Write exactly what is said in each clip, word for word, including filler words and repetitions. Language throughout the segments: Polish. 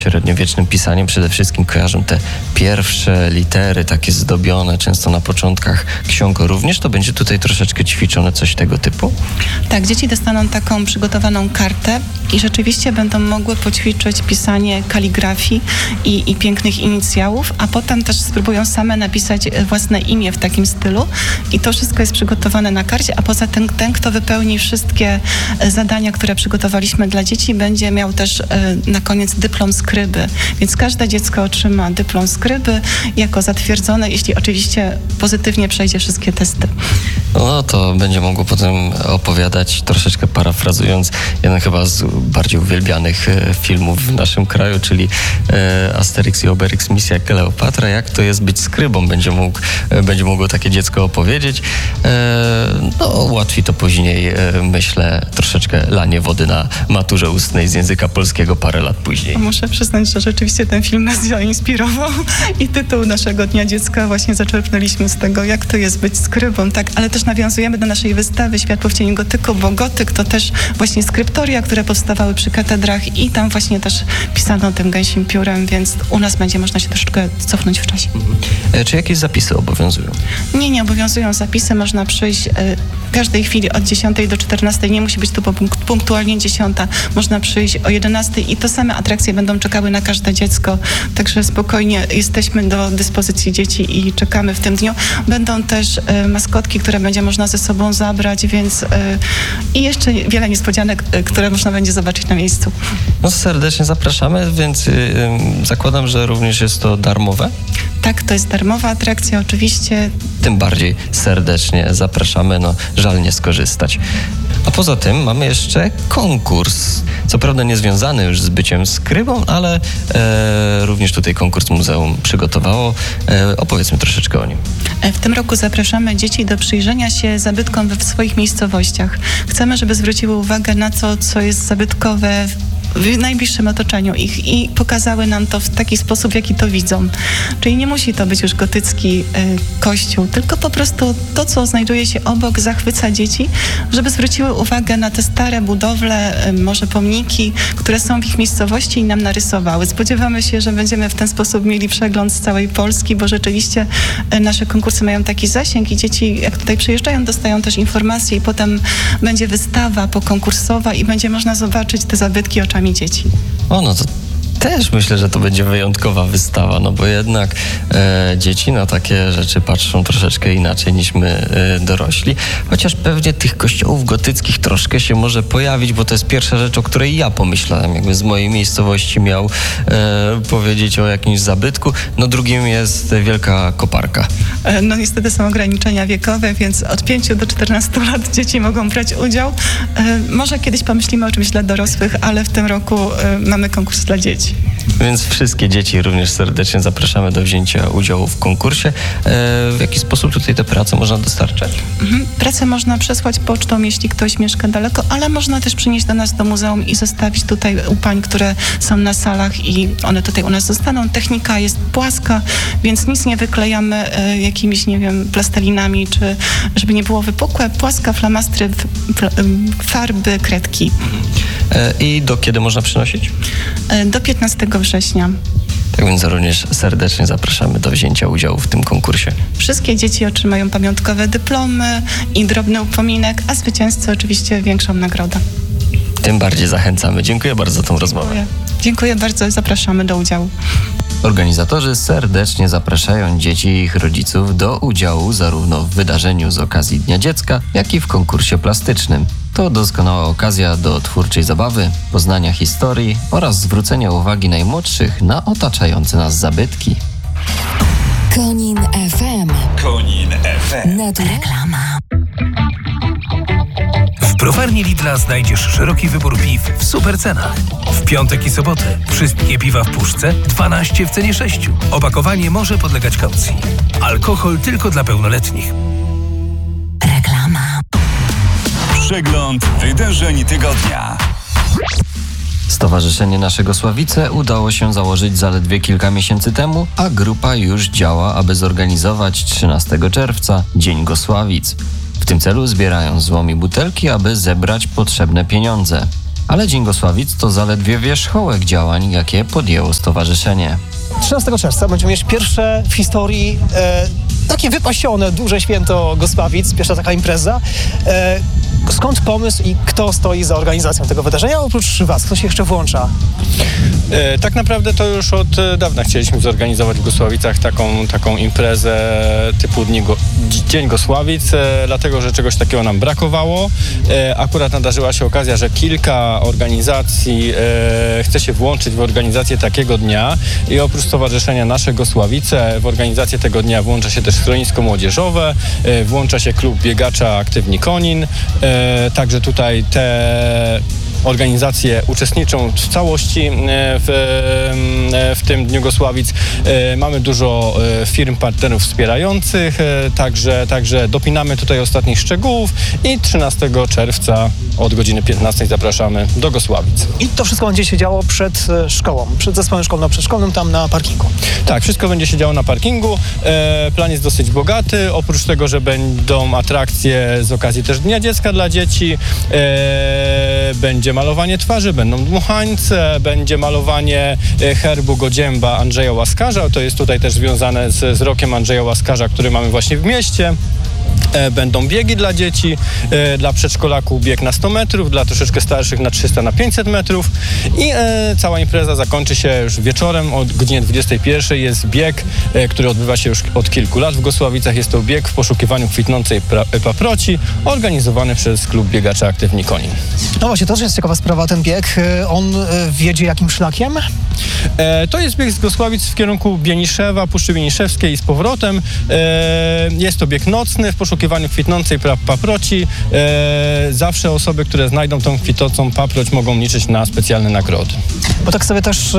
średniowiecznym pisaniem przede wszystkim kojarzą te pierwsze litery, takie zdobione, często na początkach ksiąg. Również to będzie tutaj troszeczkę ćwiczone, coś tego typu? Tak, dzieci dostaną taką przygotowaną kartę i rzeczywiście będą mogły poćwiczyć pisanie kaligrafii i, i pięknych inicjałów, a potem też spróbują same napisać własne imię w takim stylu i to wszystko jest przygotowane na karcie, a poza tym ten, kto wypełni wszystkie zadania, które przygotowaliśmy dla dzieci, będzie miał też na koniec dyplom skryby, więc każde dziecko otrzyma dyplom skryby jako zatwierdzone, jeśli oczywiście pozytywnie przejdzie wszystkie testy. No to będzie mogło potem opowiadać, troszeczkę parafrazując, jeden chyba z bardziej uwielbianych filmów w naszym kraju, czyli Asterix i Obelix, Misja Kleopatra. Jak to jest być skrybą, będzie, mógł, będzie mogło takie dziecko opowiedzieć. No łatwiej to później, myślę, troszeczkę lanie wody na maturze ustnej z języka polskiego parę lat później. Muszę przyznać, że rzeczywiście ten film nas zainspirował i tytuł naszego Dnia Dziecka właśnie zaczerpnęliśmy z tego, jak to jest być skrybą, tak, ale też nawiązujemy do naszej wystawy Światło w cieniu gotyku, bo gotyk to też właśnie skryptoria, które powstawały przy katedrach i tam właśnie też pisano tym gęsim piórem, więc u nas będzie można się troszeczkę cofnąć w czasie. Mhm. Czy jakieś zapisy obowiązują? Nie, nie obowiązują zapisy, można przyjść w każdej chwili od dziesiątej do czternastej, nie musi być to punktualnie dziesiąta, można przyjść o jedenastej i to same atrakcje będą czekały na każde dziecko, także spokojnie jesteśmy do dyspozycji dzieci i czekamy w tym dniu. Będą też e, maskotki, które będzie można ze sobą zabrać, więc e, i jeszcze wiele niespodzianek, e, które można będzie zobaczyć na miejscu. No serdecznie zapraszamy, więc y, y, zakładam, że również jest to darmowe? Tak, to jest darmowa atrakcja, oczywiście. Tym bardziej serdecznie zapraszamy, no żal nie skorzystać. A poza tym mamy jeszcze konkurs. Co prawda nie związany już z byciem skrybą, ale e, również tutaj konkurs muzeum przygotowało. E, opowiedzmy troszeczkę o nim. W tym roku zapraszamy dzieci do przyjrzenia się zabytkom w swoich miejscowościach. Chcemy, żeby zwróciły uwagę na to, co jest zabytkowe w najbliższym otoczeniu ich i pokazały nam to w taki sposób, w jaki to widzą. Czyli nie musi to być już gotycki y, kościół, tylko po prostu to, co znajduje się obok, zachwyca dzieci, żeby zwróciły uwagę na te stare budowle, y, może pomniki, które są w ich miejscowości i nam narysowały. Spodziewamy się, że będziemy w ten sposób mieli przegląd z całej Polski, bo rzeczywiście y, nasze konkursy mają taki zasięg i dzieci, jak tutaj przyjeżdżają, dostają też informacje i potem będzie wystawa pokonkursowa i będzie można zobaczyć te zabytki oczami dzieci. O, no to też myślę, że to będzie wyjątkowa wystawa, no bo jednak e, dzieci na takie rzeczy patrzą troszeczkę inaczej niż my e, dorośli. Chociaż pewnie tych kościołów gotyckich troszkę się może pojawić, bo to jest pierwsza rzecz, o której ja pomyślałem. Jakby z mojej miejscowości miał e, powiedzieć o jakimś zabytku. No drugim jest Wielka Koparka. E, no niestety są ograniczenia wiekowe, więc od pięciu do czternastu lat dzieci mogą brać udział. E, może kiedyś pomyślimy o czymś dla dorosłych, ale w tym roku e, mamy konkurs dla dzieci. Więc wszystkie dzieci również serdecznie zapraszamy do wzięcia udziału w konkursie. E, w jaki sposób tutaj te prace można dostarczać? Mhm. Pracę można przesłać pocztą, jeśli ktoś mieszka daleko, ale można też przynieść do nas do muzeum i zostawić tutaj u pań, które są na salach i one tutaj u nas zostaną. Technika jest płaska, więc nic nie wyklejamy e, jakimiś, nie wiem, plastelinami, czy żeby nie było wypukłe. Płaska, flamastry, farby, kredki. E, I do kiedy można przynosić? E, do piętnastego września. Tak więc również serdecznie zapraszamy do wzięcia udziału w tym konkursie. Wszystkie dzieci otrzymają pamiątkowe dyplomy i drobny upominek, a zwycięzcy oczywiście większą nagrodę. Tym bardziej zachęcamy. Dziękuję bardzo za tą rozmowę. Dziękuję. Dziękuję bardzo, zapraszamy do udziału. Organizatorzy serdecznie zapraszają dzieci i ich rodziców do udziału zarówno w wydarzeniu z okazji Dnia Dziecka, jak i w konkursie plastycznym. To doskonała okazja do twórczej zabawy, poznania historii oraz zwrócenia uwagi najmłodszych na otaczające nas zabytki. Konin F M. Konin F M. Natura. Reklama. W browarni Lidla znajdziesz szeroki wybór piw w super cenach. W piątek i sobotę wszystkie piwa w puszce dwanaście w cenie sześciu. Opakowanie może podlegać kaucji. Alkohol tylko dla pełnoletnich. Reklama. Przegląd wydarzeń tygodnia. Stowarzyszenie Naszego Sławice udało się założyć zaledwie kilka miesięcy temu, a grupa już działa, aby zorganizować trzynastego czerwca Dzień Gosławic. W tym celu zbierają złom i butelki, aby zebrać potrzebne pieniądze. Ale Dzień Gosławic to zaledwie wierzchołek działań, jakie podjęło stowarzyszenie. trzynastego czerwca będziemy mieć pierwsze w historii e, takie wypasione, duże święto Gosławic, pierwsza taka impreza. E, skąd pomysł i kto stoi za organizacją tego wydarzenia? Oprócz was, kto się jeszcze włącza? E, tak naprawdę to już od dawna chcieliśmy zorganizować w Gosławicach taką, taką imprezę typu Dni Go, Dzień Gosławic, e, dlatego, że czegoś takiego nam brakowało. E, akurat nadarzyła się okazja, że kilka organizacji e, chce się włączyć w organizację takiego dnia i oprócz Stowarzyszenia Nasze Gosławice w organizację tego dnia włącza się też Schronisko Młodzieżowe, e, włącza się klub biegacza Aktywni Konin, e, także tutaj te organizacje uczestniczą w całości w, w tym Dniu Gosławic. Mamy dużo firm, partnerów wspierających, także, także dopinamy tutaj ostatnich szczegółów i trzynastego czerwca od godziny piętnastej zapraszamy do Gosławic. I to wszystko będzie się działo przed szkołą, przed zespołem szkolno-przedszkolnym, tam na parkingu. Tak, wszystko będzie się działo na parkingu. Plan jest dosyć bogaty. Oprócz tego, że będą atrakcje z okazji też Dnia Dziecka dla dzieci, będzie malowanie twarzy, będą dmuchańce, będzie malowanie herbu Godzięba Andrzeja Łaskarza. To jest tutaj też związane z, z rokiem Andrzeja Łaskarza, który mamy właśnie w mieście. Będą biegi dla dzieci, dla przedszkolaków bieg na sto metrów, dla troszeczkę starszych na trzysta na pięćset metrów i e, cała impreza zakończy się już wieczorem o godzinie dwudziestej pierwszej. Jest bieg, e, który odbywa się już od kilku lat w Gosławicach. Jest to bieg w poszukiwaniu kwitnącej pra- paproci, organizowany przez klub biegaczy Aktywni Konin. No właśnie, to też jest ciekawa sprawa, ten bieg. On wiedzie jakim szlakiem? E, to jest bieg z Gosławic w kierunku Bieniszewa, Puszczy Bieniszewskiej i z powrotem. E, jest to bieg nocny w poszukiwaniu kwitnącej pra- paproci. E, zawsze osoby, które znajdą tą kwitnącą paproć, mogą liczyć na specjalne nagrody. Bo tak sobie też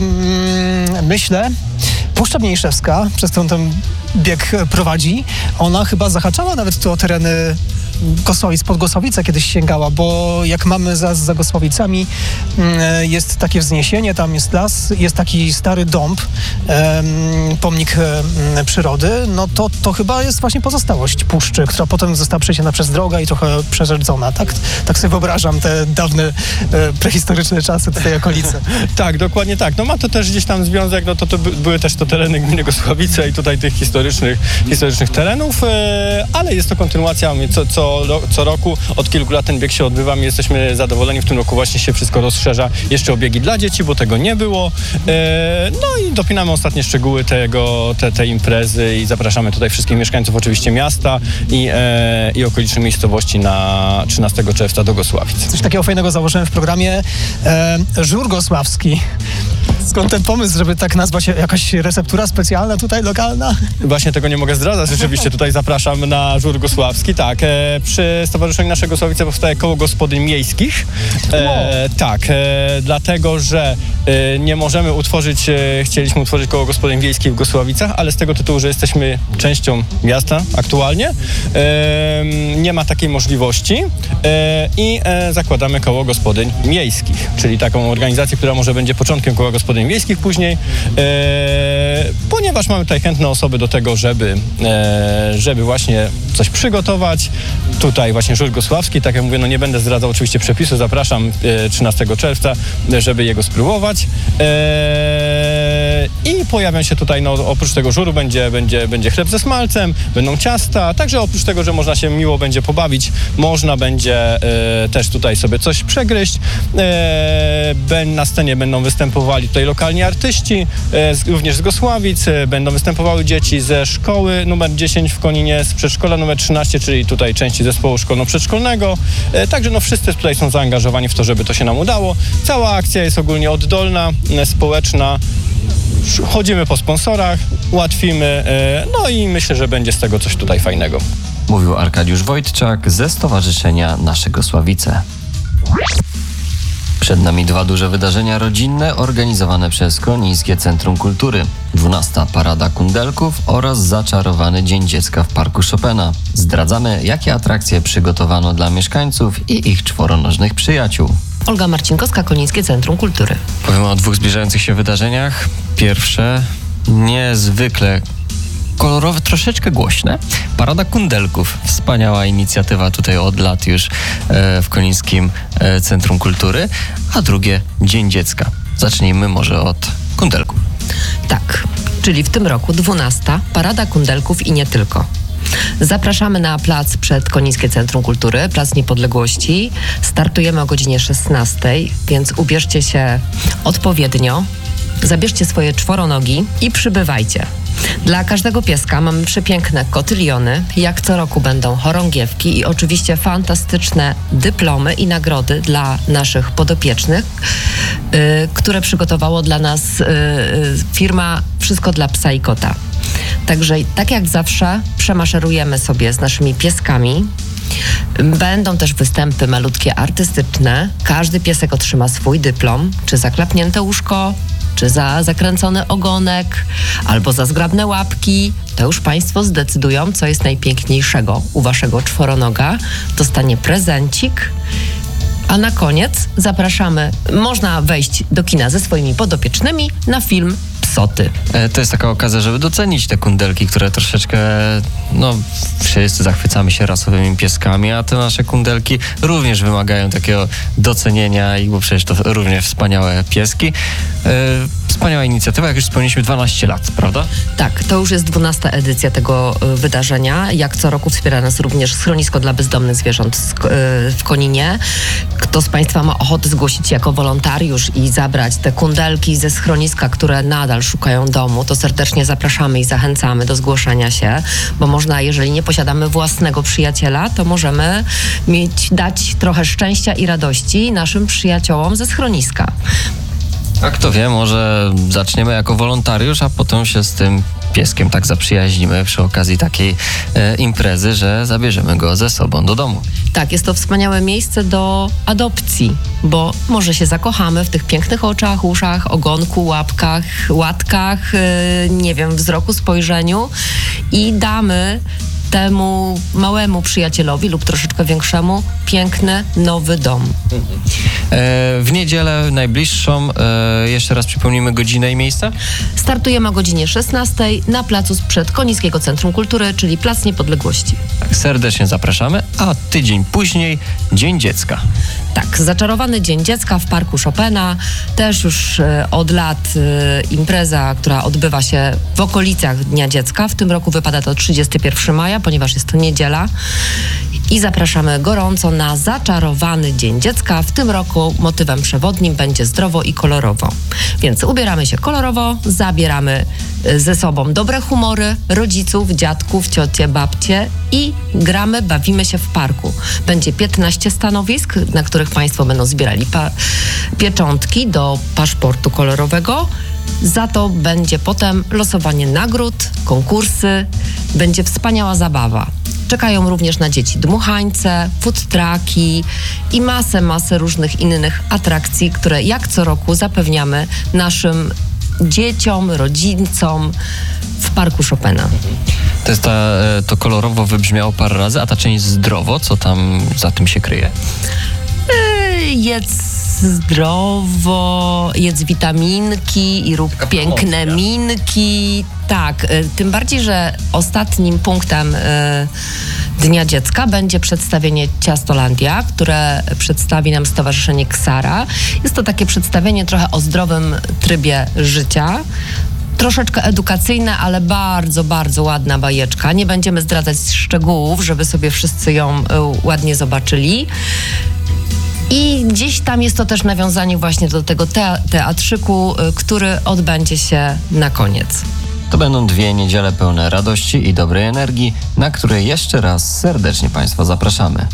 mm, myślę, Puszcza Bieniszewska, przez którą ten bieg prowadzi, ona chyba zahaczała nawet tu o tereny Gosławic, pod Gosławice kiedyś sięgała, bo jak mamy za, za Gosławicami jest takie wzniesienie, tam jest las, jest taki stary dąb, um, pomnik um, przyrody, no to, to chyba jest właśnie pozostałość puszczy, która potem została przecięta przez drogę i trochę przerzedzona, tak? Tak sobie wyobrażam te dawne, e, prehistoryczne czasy tej okolicy. Tak, dokładnie tak. No ma to też gdzieś tam związek, no to, to by, były też to tereny gminy Gosławice i tutaj tych historycznych, historycznych terenów, e, ale jest to kontynuacja, co, co Co roku, od kilku lat ten bieg się odbywa. My jesteśmy zadowoleni. W tym roku właśnie się wszystko rozszerza jeszcze o biegi dla dzieci, bo tego nie było. E, no i dopinamy ostatnie szczegóły tego, te, tej imprezy i zapraszamy tutaj wszystkich mieszkańców oczywiście miasta i, e, i okolicznych miejscowości na trzynastego czerwca do Gosławic. Coś takiego fajnego założyłem w programie e, Żur Gosławski. Skąd ten pomysł, żeby tak nazwać, jakaś receptura specjalna tutaj, lokalna? Właśnie tego nie mogę zdradzać. Rzeczywiście tutaj zapraszam na Żur Gosławski. Tak, e, przy Stowarzyszeniu Nasze Gosławice powstaje koło gospodyń miejskich. E, tak, e, dlatego, że e, nie możemy utworzyć, e, chcieliśmy utworzyć koło gospodyń wiejskich w Gosławicach, ale z tego tytułu, że jesteśmy częścią miasta aktualnie, e, nie ma takiej możliwości e, i e, zakładamy koło gospodyń miejskich, czyli taką organizację, która może będzie początkiem koła gospodyń wiejskich później, e, ponieważ mamy tutaj chętne osoby do tego, żeby, e, żeby właśnie coś przygotować. Tutaj właśnie Żur Gosławski, tak jak mówię, no nie będę zdradzał oczywiście przepisu, zapraszam e, trzynastego czerwca, żeby jego spróbować. E, I pojawią się tutaj, no oprócz tego żuru będzie, będzie, będzie chleb ze smalcem, będą ciasta, także oprócz tego, że można się miło będzie pobawić, można będzie e, też tutaj sobie coś przegryźć. E, na scenie będą występowali tutaj lokalni artyści, e, z, również z Gosławic, e, będą występowały dzieci ze szkoły numer dziesięć w Koninie, z przedszkola numer trzynaście, czyli tutaj części zespołu szkolno-przedszkolnego. E, także no wszyscy tutaj są zaangażowani w to, żeby to się nam udało. Cała akcja jest ogólnie oddolna, e, społeczna. Chodzimy po sponsorach, ułatwimy, e, no i myślę, że będzie z tego coś tutaj fajnego. Mówił Arkadiusz Wojtczak ze Stowarzyszenia Nasze Gosławice. Przed nami dwa duże wydarzenia rodzinne organizowane przez Konińskie Centrum Kultury. dwunasta Parada Kundelków oraz Zaczarowany Dzień Dziecka w Parku Chopina. Zdradzamy, jakie atrakcje przygotowano dla mieszkańców i ich czworonożnych przyjaciół. Olga Marcinkowska, Konińskie Centrum Kultury. Powiem o dwóch zbliżających się wydarzeniach. Pierwsze, niezwykle kolorowe, troszeczkę głośne. Parada Kundelków. Wspaniała inicjatywa tutaj od lat już e, w Konińskim e, Centrum Kultury. A drugie Dzień Dziecka. Zacznijmy może od Kundelków. Tak, czyli w tym roku dwunasta Parada Kundelków i nie tylko. Zapraszamy na plac przed Konińskie Centrum Kultury, Plac Niepodległości. Startujemy o godzinie szesnastej, więc ubierzcie się odpowiednio, zabierzcie swoje czworonogi i przybywajcie. Dla każdego pieska mamy przepiękne kotyliony, jak co roku będą chorągiewki i oczywiście fantastyczne dyplomy i nagrody dla naszych podopiecznych, yy, które przygotowało dla nas yy, firma Wszystko dla Psa i Kota. Także tak jak zawsze przemaszerujemy sobie z naszymi pieskami. Będą też występy malutkie artystyczne. Każdy piesek otrzyma swój dyplom, czy za klapnięte łóżko, czy za zakręcony ogonek, albo za zgrabne łapki. To już Państwo zdecydują, co jest najpiękniejszego u Waszego czworonoga. Dostanie prezencik. A na koniec zapraszamy, można wejść do kina ze swoimi podopiecznymi na film Psoty. E, to jest taka okazja, żeby docenić te kundelki, które troszeczkę, no wszyscy zachwycamy się rasowymi pieskami, a te nasze kundelki również wymagają takiego docenienia i bo przecież to również wspaniałe pieski. E, wspaniała inicjatywa, jak już wspomnieliśmy, dwanaście lat, prawda? Tak, to już jest dwunasta edycja tego y, wydarzenia. Jak co roku wspiera nas również schronisko dla bezdomnych zwierząt z, y, w Koninie. Kto z Państwa ma ochotę zgłosić się jako wolontariusz i zabrać te kundelki ze schroniska, które nadal szukają domu, to serdecznie zapraszamy i zachęcamy do zgłoszenia się, bo można, jeżeli nie posiadamy własnego przyjaciela, to możemy mieć, dać trochę szczęścia i radości naszym przyjaciołom ze schroniska. A kto wie, może zaczniemy jako wolontariusz, a potem się z tym pieskiem tak zaprzyjaźnimy przy okazji takiej e, imprezy, że zabierzemy go ze sobą do domu. Tak, jest to wspaniałe miejsce do adopcji, bo może się zakochamy w tych pięknych oczach, uszach, ogonku, łapkach, łatkach, yy, nie wiem, wzroku, spojrzeniu i damy temu małemu przyjacielowi lub troszeczkę większemu piękny, nowy dom. E, w niedzielę najbliższą, e, jeszcze raz przypomnijmy godzinę i miejsce? Startujemy o godzinie szesnastej na placu sprzed Konińskiego Centrum Kultury, czyli Plac Niepodległości. Tak, serdecznie zapraszamy, a tydzień później Dzień Dziecka. Tak, zaczarowany Dzień Dziecka w Parku Chopina. Też już e, od lat e, impreza, która odbywa się w okolicach Dnia Dziecka. W tym roku wypada to trzydziestego pierwszego maja, ponieważ jest to niedziela. I zapraszamy gorąco na zaczarowany Dzień Dziecka. W tym roku motywem przewodnim będzie zdrowo i kolorowo. Więc ubieramy się kolorowo, zabieramy ze sobą dobre humory rodziców, dziadków, ciocie, babcie i gramy, bawimy się w parku. Będzie piętnaście stanowisk, na których Państwo będą zbierali pa- pieczątki do paszportu kolorowego. Za to będzie potem losowanie nagród, konkursy, będzie wspaniała zabawa. Czekają również na dzieci dmuchańce, food trucki i masę, masę różnych innych atrakcji, które jak co roku zapewniamy naszym dzieciom, rodzicom w Parku Chopina. To, jest ta, to kolorowo wybrzmiało parę razy, a ta część zdrowo, co tam za tym się kryje? Yy, jedz zdrowo, jedz witaminki i rób Taka piękne promocja. minki. Tak, y, tym bardziej, że ostatnim punktem y, Dnia Dziecka będzie przedstawienie Ciastolandia, które przedstawi nam Stowarzyszenie Ksara. Jest to takie przedstawienie trochę o zdrowym trybie życia. Troszeczkę edukacyjne, ale bardzo, bardzo ładna bajeczka. Nie będziemy zdradzać szczegółów, żeby sobie wszyscy ją y, ładnie zobaczyli. I gdzieś tam jest to też nawiązanie właśnie do tego te- teatrzyku, y, który odbędzie się na koniec. To będą dwie niedziele pełne radości i dobrej energii, na które jeszcze raz serdecznie Państwa zapraszamy.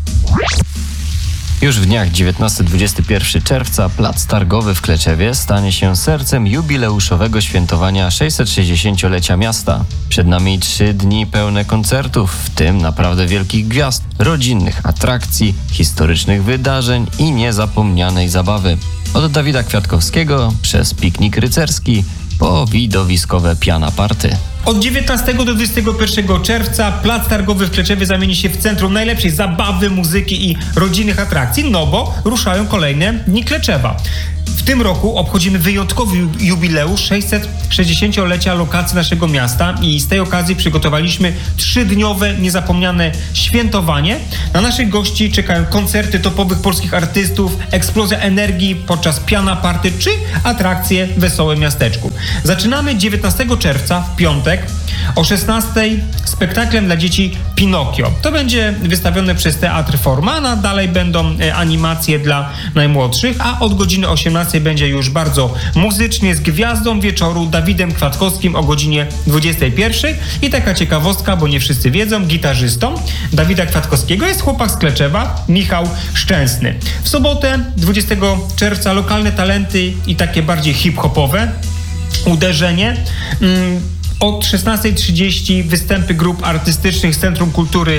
Już w dniach dziewiętnastego do dwudziestego pierwszego czerwca Plac Targowy w Kleczewie stanie się sercem jubileuszowego świętowania sześćset-sześćdziesięciolecia miasta. Przed nami trzy dni pełne koncertów, w tym naprawdę wielkich gwiazd, rodzinnych atrakcji, historycznych wydarzeń i niezapomnianej zabawy. Od Dawida Kwiatkowskiego przez piknik rycerski po widowiskowe piana party. Od dziewiętnastego do dwudziestego pierwszego czerwca Plac Targowy w Kleczewie zamieni się w centrum najlepszej zabawy, muzyki i rodzinnych atrakcji, no bo ruszają kolejne Dni Kleczewa. W tym roku obchodzimy wyjątkowy jubileusz sześćset sześćdziesięciolecia lokacji naszego miasta i z tej okazji przygotowaliśmy trzydniowe, niezapomniane świętowanie. Na naszych gości czekają koncerty topowych polskich artystów, eksplozja energii podczas piana party czy atrakcje w Wesołym Miasteczku. Zaczynamy dziewiętnastego czerwca w piątek o szesnastej spektaklem dla dzieci Pinokio. To będzie wystawione przez Teatr Formana, dalej będą animacje dla najmłodszych, a od godziny osiemnastej będzie już bardzo muzycznie z Gwiazdą Wieczoru Dawidem Kwiatkowskim o godzinie dwudziestej pierwszej. I taka ciekawostka, bo nie wszyscy wiedzą, gitarzystą Dawida Kwiatkowskiego jest chłopak z Kleczewa, Michał Szczęsny. W sobotę dwudziestego czerwca lokalne talenty i takie bardziej hip-hopowe uderzenie. Mm, Od szesnastej trzydzieści występy grup artystycznych z Centrum Kultury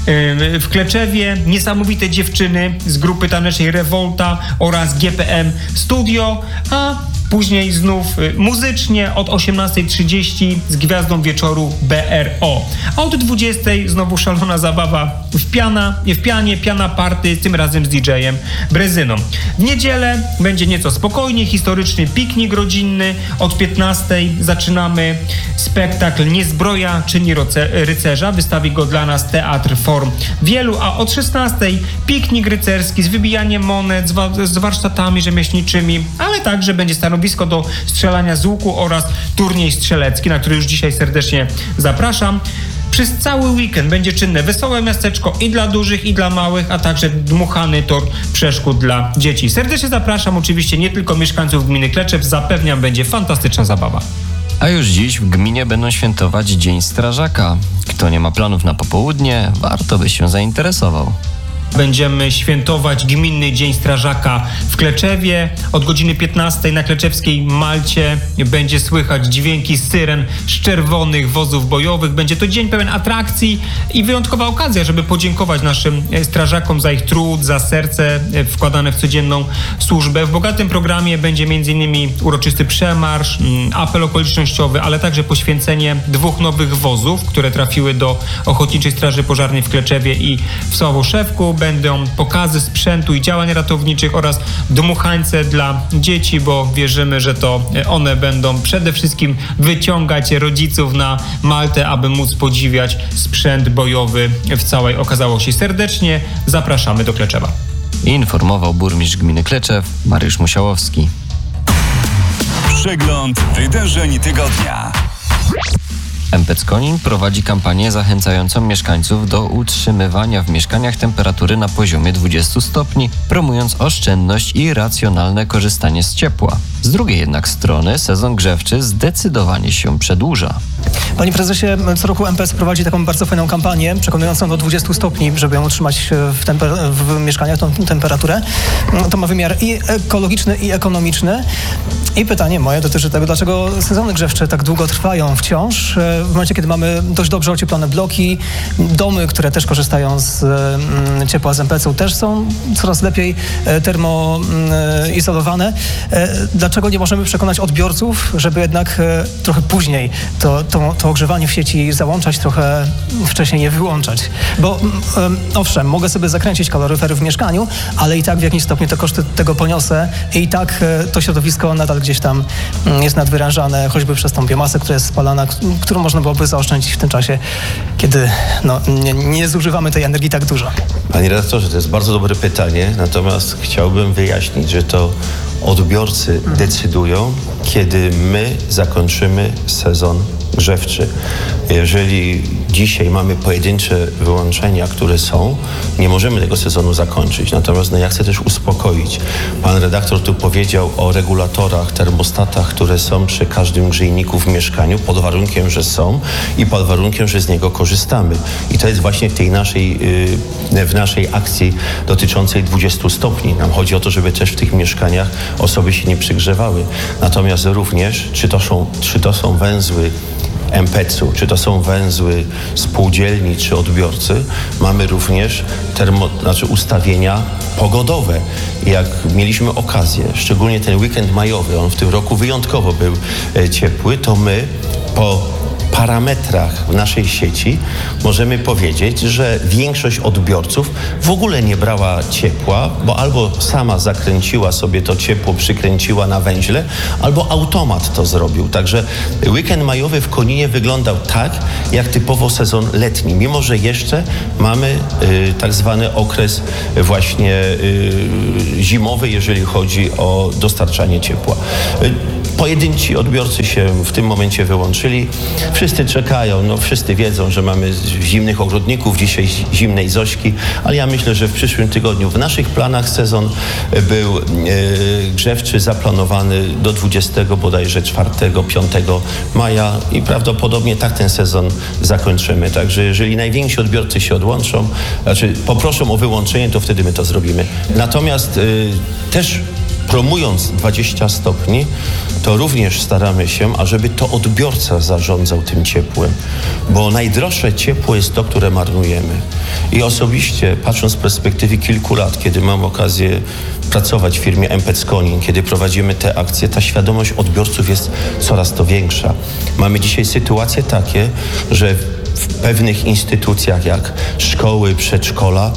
w Kleczewie, niesamowite dziewczyny z grupy tanecznej Rewolta oraz G P M Studio, a później znów muzycznie od osiemnastej trzydzieści z Gwiazdą Wieczoru B R O. A od dwudziestej znowu szalona zabawa w, piana, w pianie, piana party, tym razem z D J-em Brezyną. W niedzielę będzie nieco spokojniej, historyczny piknik rodzinny. Od piętnastej zaczynamy spektakl Nie zbroja czyni roce, rycerza. Wystawi go dla nas Teatr Form Wielu, a od szesnastej piknik rycerski z wybijaniem monet, z, wa- z warsztatami rzemieślniczymi, ale także będzie stanowisko do strzelania z łuku oraz turniej strzelecki, na który już dzisiaj serdecznie zapraszam. Przez cały weekend będzie czynne Wesołe Miasteczko i dla dużych, i dla małych, a także dmuchany tor przeszkód dla dzieci. Serdecznie zapraszam oczywiście nie tylko mieszkańców gminy Kleczew, zapewniam, będzie fantastyczna zabawa. A już dziś w gminie będą świętować Dzień Strażaka. Kto nie ma planów na popołudnie, warto by się zainteresował. Będziemy świętować Gminny Dzień Strażaka w Kleczewie. Od godziny piętnastej na kleczewskiej Malcie będzie słychać dźwięki syren z czerwonych wozów bojowych. Będzie to dzień pełen atrakcji i wyjątkowa okazja, żeby podziękować naszym strażakom za ich trud, za serce wkładane w codzienną służbę. W bogatym programie będzie m.in. uroczysty przemarsz, apel okolicznościowy, ale także poświęcenie dwóch nowych wozów, które trafiły do Ochotniczej Straży Pożarnej w Kleczewie i w Sławoszewku. Będą pokazy sprzętu i działań ratowniczych oraz dmuchańce dla dzieci, bo wierzymy, że to one będą przede wszystkim wyciągać rodziców na Maltę, aby móc podziwiać sprzęt bojowy w całej okazałości. Serdecznie zapraszamy do Kleczewa. Informował burmistrz gminy Kleczew Mariusz Musiałowski. Przegląd wydarzeń tygodnia. M P C Konin prowadzi kampanię zachęcającą mieszkańców do utrzymywania w mieszkaniach temperatury na poziomie dwudziestu stopni, promując oszczędność i racjonalne korzystanie z ciepła. Z drugiej jednak strony sezon grzewczy zdecydowanie się przedłuża. Panie prezesie, co roku M P C prowadzi taką bardzo fajną kampanię przekonującą do dwudziestu stopni, żeby ją utrzymać w, temper- w mieszkaniach, tą temperaturę. To ma wymiar i ekologiczny, i ekonomiczny. I pytanie moje dotyczy tego, dlaczego sezony grzewcze tak długo trwają wciąż, w momencie, kiedy mamy dość dobrze ocieplone bloki, domy, które też korzystają z mm, ciepła z M P C-u, też są coraz lepiej termoizolowane. Dlaczego nie możemy przekonać odbiorców, żeby jednak trochę później to, to, to ogrzewanie w sieci załączać, trochę wcześniej je wyłączać? Bo um, owszem, mogę sobie zakręcić kaloryfery w mieszkaniu, ale i tak w jakimś stopniu te koszty tego poniosę i tak to środowisko nadal gdzieś tam jest nadwyrężane, choćby przez tą biomasę, która jest spalana, którą można byłoby zaoszczędzić w tym czasie, kiedy no, nie, nie zużywamy tej energii tak dużo. Panie redaktorze, to jest bardzo dobre pytanie, natomiast chciałbym wyjaśnić, że to odbiorcy decydują, kiedy my zakończymy sezon grzewczy. Jeżeli dzisiaj mamy pojedyncze wyłączenia, które są, nie możemy tego sezonu zakończyć. Natomiast no, ja chcę też uspokoić. Pan redaktor tu powiedział o regulatorach, termostatach, które są przy każdym grzejniku w mieszkaniu, pod warunkiem, że są i pod warunkiem, że z niego korzystamy. I to jest właśnie w tej naszej, w naszej akcji dotyczącej dwudziestu stopni. Nam chodzi o to, żeby też w tych mieszkaniach osoby się nie przygrzewały. Natomiast również, czy to są, czy to są węzły M P C-u, czy to są węzły spółdzielni, czy odbiorcy, mamy również termo, znaczy ustawienia pogodowe. Jak mieliśmy okazję, szczególnie ten weekend majowy, on w tym roku wyjątkowo był e, ciepły, to my po parametrach w naszej sieci możemy powiedzieć, że większość odbiorców w ogóle nie brała ciepła, bo albo sama zakręciła sobie to ciepło, przykręciła na węźle, albo automat to zrobił. Także weekend majowy w Koninie wyglądał tak, jak typowo sezon letni, mimo że jeszcze mamy y, tak zwany okres właśnie y, zimowy, jeżeli chodzi o dostarczanie ciepła. Y, Pojedynci odbiorcy się w tym momencie wyłączyli. Wszyscy czekają, no wszyscy wiedzą, że mamy zimnych ogrodników, dzisiaj zimnej Zośki, ale ja myślę, że w przyszłym tygodniu w naszych planach sezon był e, grzewczy zaplanowany do dwudziestego bodajże czwartego, piątego maja i prawdopodobnie tak ten sezon zakończymy. Także jeżeli najwięksi odbiorcy się odłączą, znaczy poproszą o wyłączenie, to wtedy my to zrobimy. Natomiast e, też promując dwadzieścia stopni, to również staramy się, ażeby to odbiorca zarządzał tym ciepłem, bo najdroższe ciepło jest to, które marnujemy. I osobiście, patrząc z perspektywy kilku lat, kiedy mam okazję pracować w firmie M P C Konin, kiedy prowadzimy te akcje, ta świadomość odbiorców jest coraz to większa. Mamy dzisiaj sytuacje takie, że w pewnych instytucjach jak szkoły, przedszkola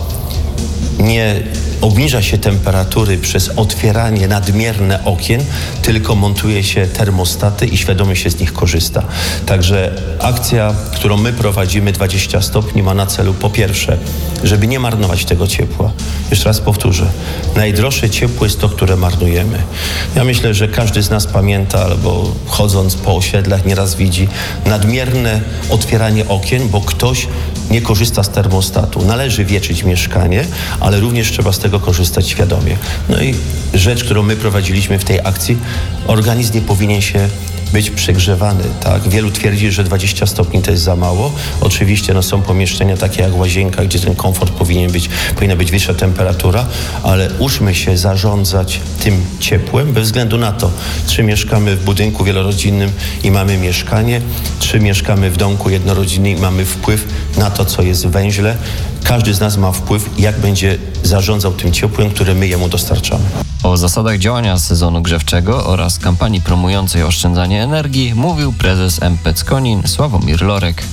nie obniża się temperatury przez otwieranie nadmierne okien, tylko montuje się termostaty i świadomie się z nich korzysta. Także akcja, którą my prowadzimy, dwadzieścia stopni, ma na celu po pierwsze, żeby nie marnować tego ciepła. Jeszcze raz powtórzę, najdroższe ciepło jest to, które marnujemy. Ja myślę, że każdy z nas pamięta, albo chodząc po osiedlach nieraz widzi nadmierne otwieranie okien, bo ktoś nie korzysta z termostatu. Należy wietrzyć mieszkanie, ale również trzeba z tego korzystać świadomie. No i rzecz, którą my prowadziliśmy w tej akcji, organizm nie powinien się być przegrzewany, tak? Wielu twierdzi, że dwadzieścia stopni to jest za mało. Oczywiście no, są pomieszczenia takie jak łazienka, gdzie ten komfort powinien być, powinna być wyższa temperatura, ale uczmy się zarządzać tym ciepłem bez względu na to, czy mieszkamy w budynku wielorodzinnym i mamy mieszkanie, czy mieszkamy w domku jednorodzinnym i mamy wpływ na to, co jest w węźle. Każdy z nas ma wpływ, jak będzie zarządzał tym ciepłem, które my jemu dostarczamy. O zasadach działania sezonu grzewczego oraz kampanii promującej oszczędzanie energii mówił prezes M P C Konin Sławomir Lorek.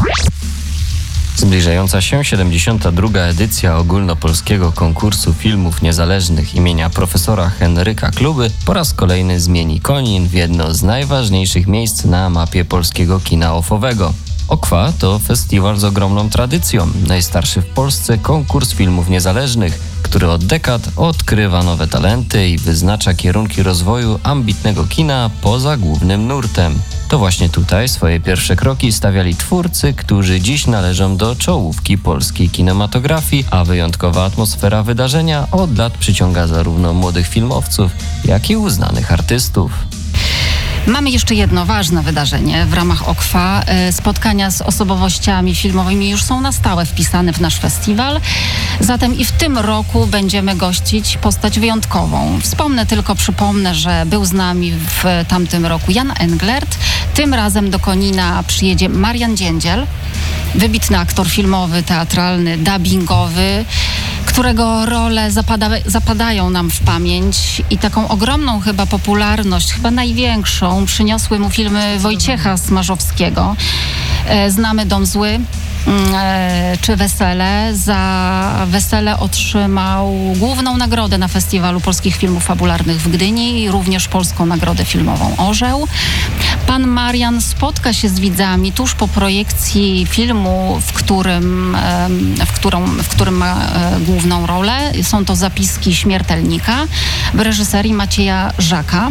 Zbliżająca się siedemdziesiąta druga edycja ogólnopolskiego konkursu filmów niezależnych imienia profesora Henryka Kluby po raz kolejny zmieni Konin w jedno z najważniejszych miejsc na mapie polskiego kina ofowego. Okwa to festiwal z ogromną tradycją, najstarszy w Polsce konkurs filmów niezależnych, który od dekad odkrywa nowe talenty i wyznacza kierunki rozwoju ambitnego kina poza głównym nurtem. To właśnie tutaj swoje pierwsze kroki stawiali twórcy, którzy dziś należą do czołówki polskiej kinematografii, a wyjątkowa atmosfera wydarzenia od lat przyciąga zarówno młodych filmowców, jak i uznanych artystów. Mamy jeszcze jedno ważne wydarzenie w ramach Okwa. Spotkania z osobowościami filmowymi już są na stałe wpisane w nasz festiwal. Zatem i w tym roku będziemy gościć postać wyjątkową. Wspomnę tylko, przypomnę, że był z nami w tamtym roku Jan Englert. Tym razem do Konina przyjedzie Marian Dziędziel, wybitny aktor filmowy, teatralny, dubbingowy, którego role zapada, zapadają nam w pamięć i taką ogromną chyba popularność, chyba największą, przyniosły mu filmy Wojciecha Smarzowskiego. E, znamy Dom Zły e, czy Wesele. Za Wesele otrzymał główną nagrodę na Festiwalu Polskich Filmów Fabularnych w Gdyni i również polską nagrodę filmową Orzeł. Pan Marian spotka się z widzami tuż po projekcji filmu, w którym, w którą, w którym ma główną rolę. Są to Zapiski śmiertelnika w reżyserii Macieja Żaka.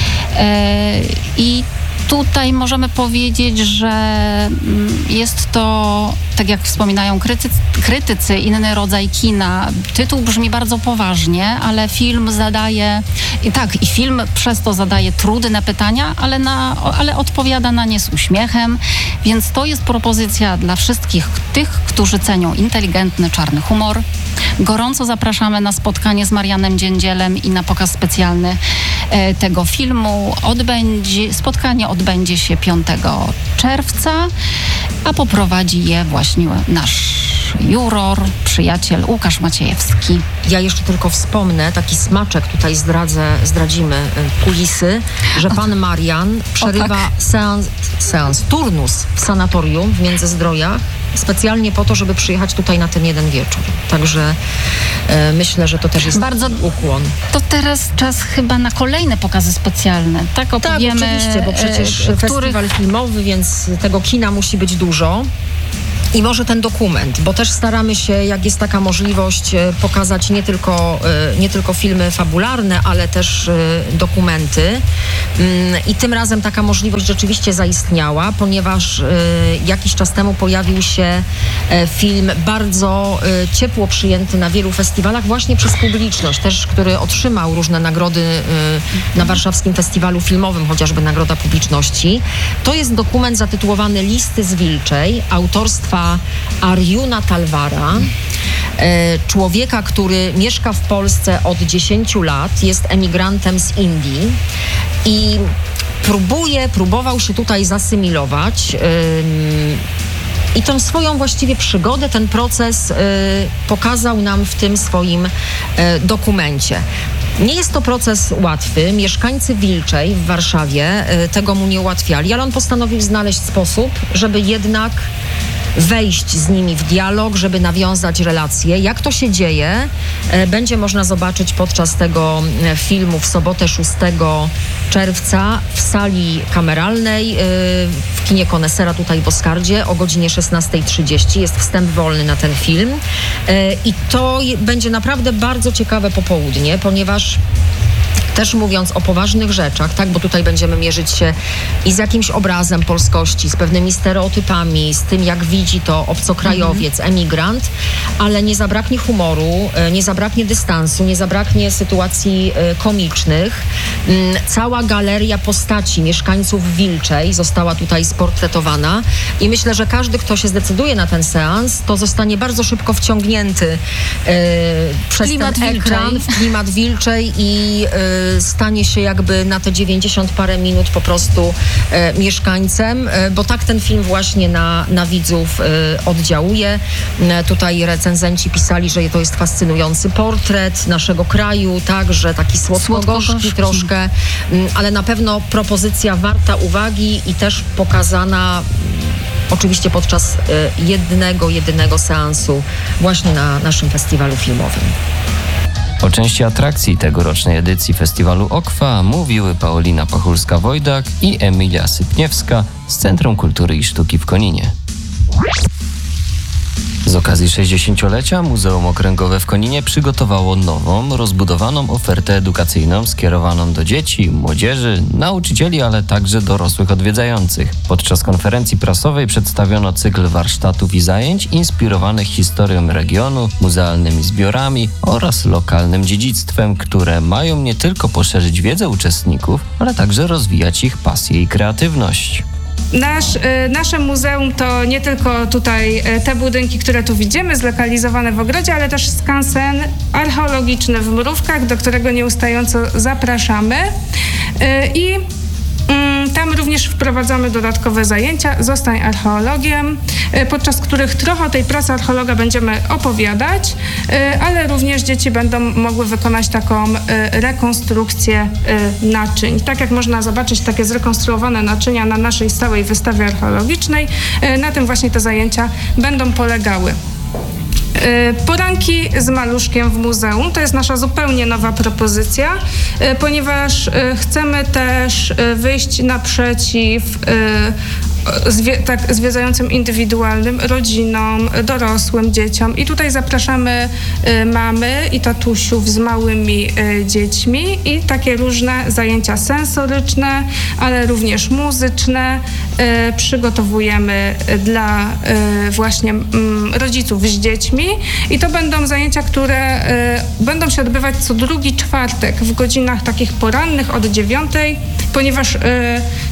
I tutaj możemy powiedzieć, że jest to, tak jak wspominają krytycy, krytycy, inny rodzaj kina. Tytuł brzmi bardzo poważnie, ale film zadaje, i tak, i film przez to zadaje trudne pytania, ale, na, ale odpowiada na nie z uśmiechem, więc to jest propozycja dla wszystkich tych, którzy cenią inteligentny, czarny humor. Gorąco zapraszamy na spotkanie z Marianem Dziędzielem i na pokaz specjalny e, tego filmu. Odbędzie, spotkanie odbędzie się piątego czerwca, a poprowadzi je właśnie nasz juror, przyjaciel Łukasz Maciejewski. Ja jeszcze tylko wspomnę, taki smaczek tutaj zdradzę, zdradzimy y, kulisy, że pan Marian przerywa tak. seans, seans, turnus w sanatorium w Międzyzdrojach specjalnie po to, żeby przyjechać tutaj na ten jeden wieczór. Także y, myślę, że to też jest Bardzo ukłon. To teraz czas chyba na kolejne pokazy specjalne. Tak opowiemy. Tak, oczywiście, bo przecież e, festiwal filmowy, więc tego kina musi być dużo. I może ten dokument, bo też staramy się, jak jest taka możliwość, pokazać nie tylko, nie tylko filmy fabularne, ale też dokumenty. I tym razem taka możliwość rzeczywiście zaistniała, ponieważ jakiś czas temu pojawił się film bardzo ciepło przyjęty na wielu festiwalach właśnie przez publiczność, też który otrzymał różne nagrody na warszawskim festiwalu filmowym, chociażby Nagroda Publiczności. To jest dokument zatytułowany Listy z Wilczej, autorstwa Arjuna Talwara, człowieka, który mieszka w Polsce od dziesięciu lat, jest emigrantem z Indii i próbuje, próbował się tutaj zasymilować. I tą swoją właściwie przygodę, ten proces y, pokazał nam w tym swoim y, dokumencie. Nie jest to proces łatwy. Mieszkańcy Wilczej w Warszawie y, tego mu nie ułatwiali, ale on postanowił znaleźć sposób, żeby jednak wejść z nimi w dialog, żeby nawiązać relacje. Jak to się dzieje, e, będzie można zobaczyć podczas tego e, filmu w sobotę szóstego czerwca w sali kameralnej e, w kinie Konesera tutaj w Oskardzie o godzinie szesnasta trzydzieści. Jest wstęp wolny na ten film. E, I to je, będzie naprawdę bardzo ciekawe popołudnie, ponieważ też mówiąc o poważnych rzeczach, tak, bo tutaj będziemy mierzyć się i z jakimś obrazem polskości, z pewnymi stereotypami, z tym, jak widzi to obcokrajowiec, emigrant, ale nie zabraknie humoru, nie zabraknie dystansu, nie zabraknie sytuacji komicznych. Cała galeria postaci mieszkańców Wilczej została tutaj sportretowana i myślę, że każdy, kto się zdecyduje na ten seans, to zostanie bardzo szybko wciągnięty e, przez klimat ten ekran, Wilczej. w klimat Wilczej i e, stanie się jakby na te dziewięćdziesiąt parę minut po prostu e, mieszkańcem, e, bo tak ten film właśnie na, na widzów e, oddziałuje. E, tutaj recenzenci pisali, że to jest fascynujący portret naszego kraju, tak, że taki słodko-gorzki Słodko-gorzki. troszkę, m, ale na pewno propozycja warta uwagi i też pokazana m, oczywiście podczas e, jednego, jedynego seansu właśnie na naszym festiwalu filmowym. O części atrakcji tegorocznej edycji festiwalu Okwa mówiły Paulina Pachulska-Wojdak i Emilia Sypniewska z Centrum Kultury i Sztuki w Koninie. Z okazji sześćdziesięciolecia Muzeum Okręgowe w Koninie przygotowało nową, rozbudowaną ofertę edukacyjną skierowaną do dzieci, młodzieży, nauczycieli, ale także dorosłych odwiedzających. Podczas konferencji prasowej przedstawiono cykl warsztatów i zajęć inspirowanych historią regionu, muzealnymi zbiorami oraz lokalnym dziedzictwem, które mają nie tylko poszerzyć wiedzę uczestników, ale także rozwijać ich pasję i kreatywność. Nasz, y, nasze muzeum to nie tylko tutaj y, te budynki, które tu widzimy, zlokalizowane w ogrodzie, ale też skansen archeologiczny w Mrówkach, do którego nieustająco zapraszamy. Y, I y, tam również wprowadzamy dodatkowe zajęcia Zostań archeologiem, y, podczas których trochę o tej pracy archeologa będziemy opowiadać, y, ale również dzieci będą mogły wykonać taką y, rekonstrukcję y, naczyń. Tak jak można zobaczyć takie zrekonstruowane naczynia na naszej stałej wystawie archeologicznej, y, na tym właśnie te zajęcia będą polegały. Poranki z maluszkiem w muzeum to jest nasza zupełnie nowa propozycja, ponieważ chcemy też wyjść naprzeciw Zwie, tak, zwiedzającym indywidualnym, rodzinom, dorosłym dzieciom. I tutaj zapraszamy y, mamy i tatusiów z małymi y, dziećmi i takie różne zajęcia sensoryczne, ale również muzyczne y, przygotowujemy dla y, właśnie y, rodziców z dziećmi i to będą zajęcia, które y, będą się odbywać co drugi czwartek w godzinach takich porannych od dziewiątej, ponieważ y,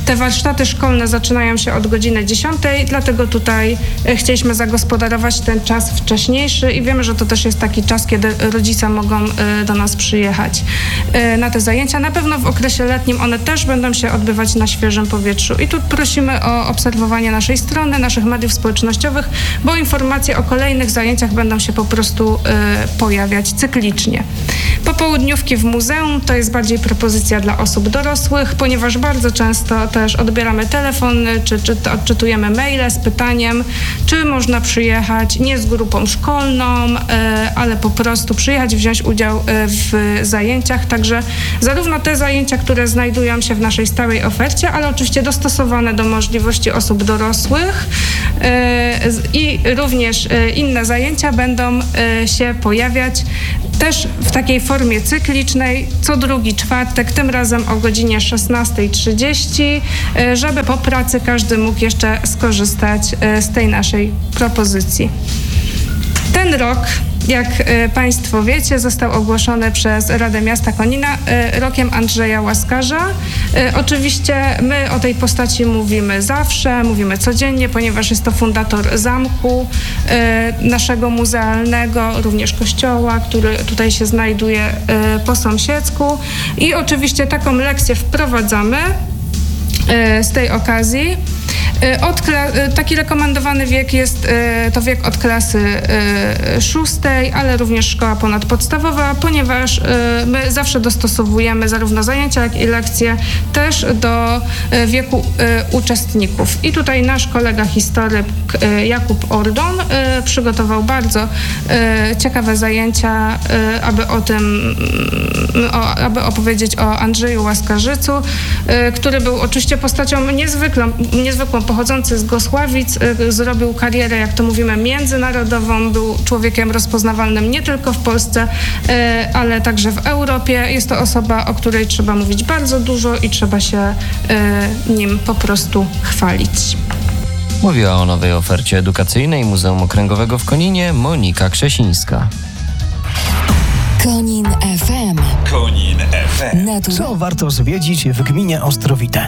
Te warsztaty szkolne zaczynają się od godziny dziesiątej, dlatego tutaj chcieliśmy zagospodarować ten czas wcześniejszy i wiemy, że to też jest taki czas, kiedy rodzice mogą do nas przyjechać na te zajęcia. Na pewno w okresie letnim one też będą się odbywać na świeżym powietrzu. I tu prosimy o obserwowanie naszej strony, naszych mediów społecznościowych, bo informacje o kolejnych zajęciach będą się po prostu pojawiać cyklicznie. Popołudniówki w muzeum to jest bardziej propozycja dla osób dorosłych, ponieważ bardzo często też odbieramy telefony, czy, czy odczytujemy maile z pytaniem, czy można przyjechać nie z grupą szkolną, ale po prostu przyjechać, wziąć udział w zajęciach. Także zarówno te zajęcia, które znajdują się w naszej stałej ofercie, ale oczywiście dostosowane do możliwości osób dorosłych i również inne zajęcia będą się pojawiać też w takiej formie cyklicznej, co drugi czwartek, tym razem o godzinie szesnasta trzydzieści, żeby po pracy każdy mógł jeszcze skorzystać z tej naszej propozycji. Ten rok, jak Państwo wiecie, został ogłoszony przez Radę Miasta Konina rokiem Andrzeja Łaskarza. Oczywiście my o tej postaci mówimy zawsze, mówimy codziennie, ponieważ jest to fundator zamku naszego muzealnego, również kościoła, który tutaj się znajduje po sąsiedzku. I oczywiście taką lekcję wprowadzamy z tej okazji. Od kla- taki rekomendowany wiek jest to wiek od klasy szóstej, ale również szkoła ponadpodstawowa, ponieważ my zawsze dostosowujemy zarówno zajęcia, jak i lekcje też do wieku uczestników. I tutaj nasz kolega historyk Jakub Ordon przygotował bardzo ciekawe zajęcia, aby o tym, o, aby opowiedzieć o Andrzeju Łaskarzycu, który był oczywiście postacią niezwykłą, niezwykłą pochodzący z Gosławic, zrobił karierę, jak to mówimy, międzynarodową, był człowiekiem rozpoznawalnym nie tylko w Polsce, ale także w Europie. Jest to osoba, o której trzeba mówić bardzo dużo i trzeba się nim po prostu chwalić. Mówiła o nowej ofercie edukacyjnej Muzeum Okręgowego w Koninie Monika Krzesińska. Konin F M. Konin F M. Natura. Co warto zwiedzić w gminie Ostrowite?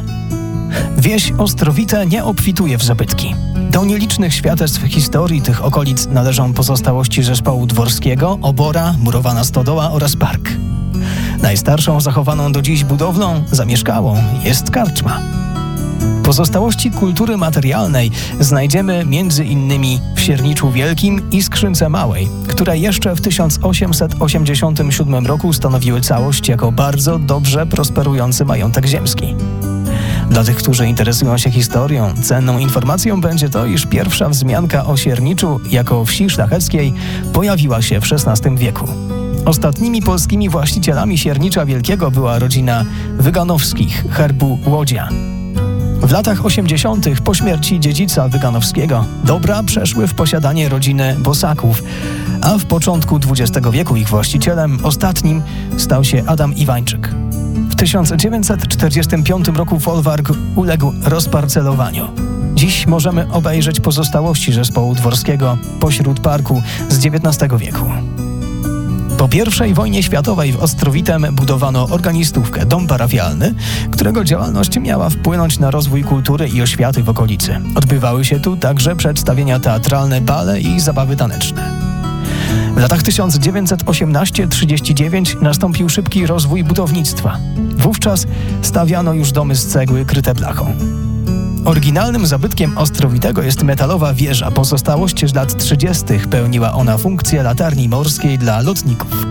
Wieś Ostrowite nie obfituje w zabytki. Do nielicznych świadectw historii tych okolic należą pozostałości zespołu dworskiego, obora, murowana stodoła oraz park. Najstarszą zachowaną do dziś budowlą, zamieszkałą, jest karczma. Pozostałości kultury materialnej znajdziemy między innymi w Sierniczu Wielkim i Skrzynce Małej, które jeszcze w tysiąc osiemset osiemdziesiątym siódmym roku stanowiły całość jako bardzo dobrze prosperujący majątek ziemski. Dla tych, którzy interesują się historią, cenną informacją będzie to, iż pierwsza wzmianka o Sierniczu jako wsi szlacheckiej pojawiła się w szesnastym wieku. Ostatnimi polskimi właścicielami Siernicza Wielkiego była rodzina Wyganowskich, herbu Łodzia. W latach osiemdziesiątych po śmierci dziedzica Wyganowskiego dobra przeszły w posiadanie rodziny Bosaków, a w początku dwudziestego wieku ich właścicielem ostatnim stał się Adam Iwańczyk. W tysiąc dziewięćset czterdziestym piątym roku folwark uległ rozparcelowaniu. Dziś możemy obejrzeć pozostałości zespołu dworskiego pośród parku z dziewiętnastego wieku. Po pierwszej wojnie światowej w Ostrowitem budowano organistówkę, dom parafialny, którego działalność miała wpłynąć na rozwój kultury i oświaty w okolicy. Odbywały się tu także przedstawienia teatralne, bale i zabawy taneczne. W latach tysiąc dziewięćset osiemnasty do trzydziestego dziewiątego nastąpił szybki rozwój budownictwa. Wówczas stawiano już domy z cegły kryte blachą. Oryginalnym zabytkiem Ostrowitego jest metalowa wieża. Pozostałość z lat trzydziestych pełniła ona funkcję latarni morskiej dla lotników.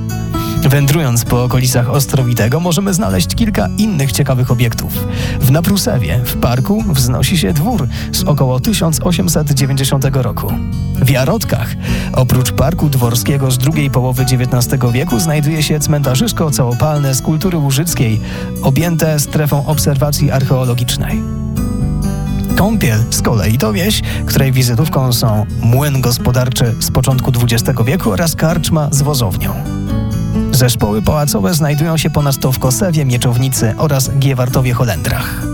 Wędrując po okolicach Ostrowitego możemy znaleźć kilka innych ciekawych obiektów. W Naprusewie, w parku, wznosi się dwór z około tysiąc osiemset dziewięćdziesiątego roku. W Jarodkach, oprócz parku dworskiego z drugiej połowy dziewiętnastego wieku, znajduje się cmentarzysko całopalne z kultury łużyckiej, objęte strefą obserwacji archeologicznej. Kąpiel z kolei to wieś, której wizytówką są młyn gospodarczy z początku dwudziestego wieku oraz karczma z wozownią. Zespoły pałacowe znajdują się ponadto w Kosewie, Mieczownicy oraz Giewartowie-Holendrach.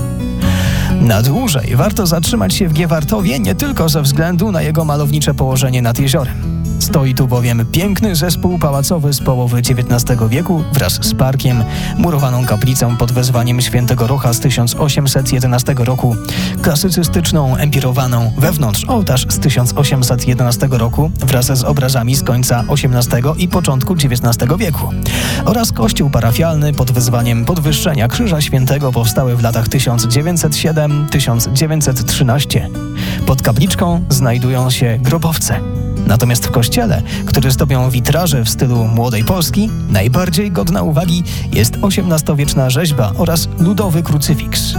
Na dłużej warto zatrzymać się w Giewartowie nie tylko ze względu na jego malownicze położenie nad jeziorem. Stoi tu bowiem piękny zespół pałacowy z połowy dziewiętnastego wieku wraz z parkiem, murowaną kaplicą pod wezwaniem świętego Rocha z tysiąc osiemset jedenastego roku, klasycystyczną, empirowaną, wewnątrz ołtarz z tysiąc osiemset jedenastego roku wraz z obrazami z końca osiemnastego i początku dziewiętnastego wieku oraz kościół parafialny pod wezwaniem podwyższenia Krzyża Świętego powstały w latach tysiąc dziewięćset siedem do tysiąc dziewięćset trzynaście. Pod kapliczką znajdują się grobowce. Natomiast w kościele, który zdobią witraże w stylu Młodej Polski, najbardziej godna uwagi jest osiemnastowieczna rzeźba oraz ludowy krucyfiks.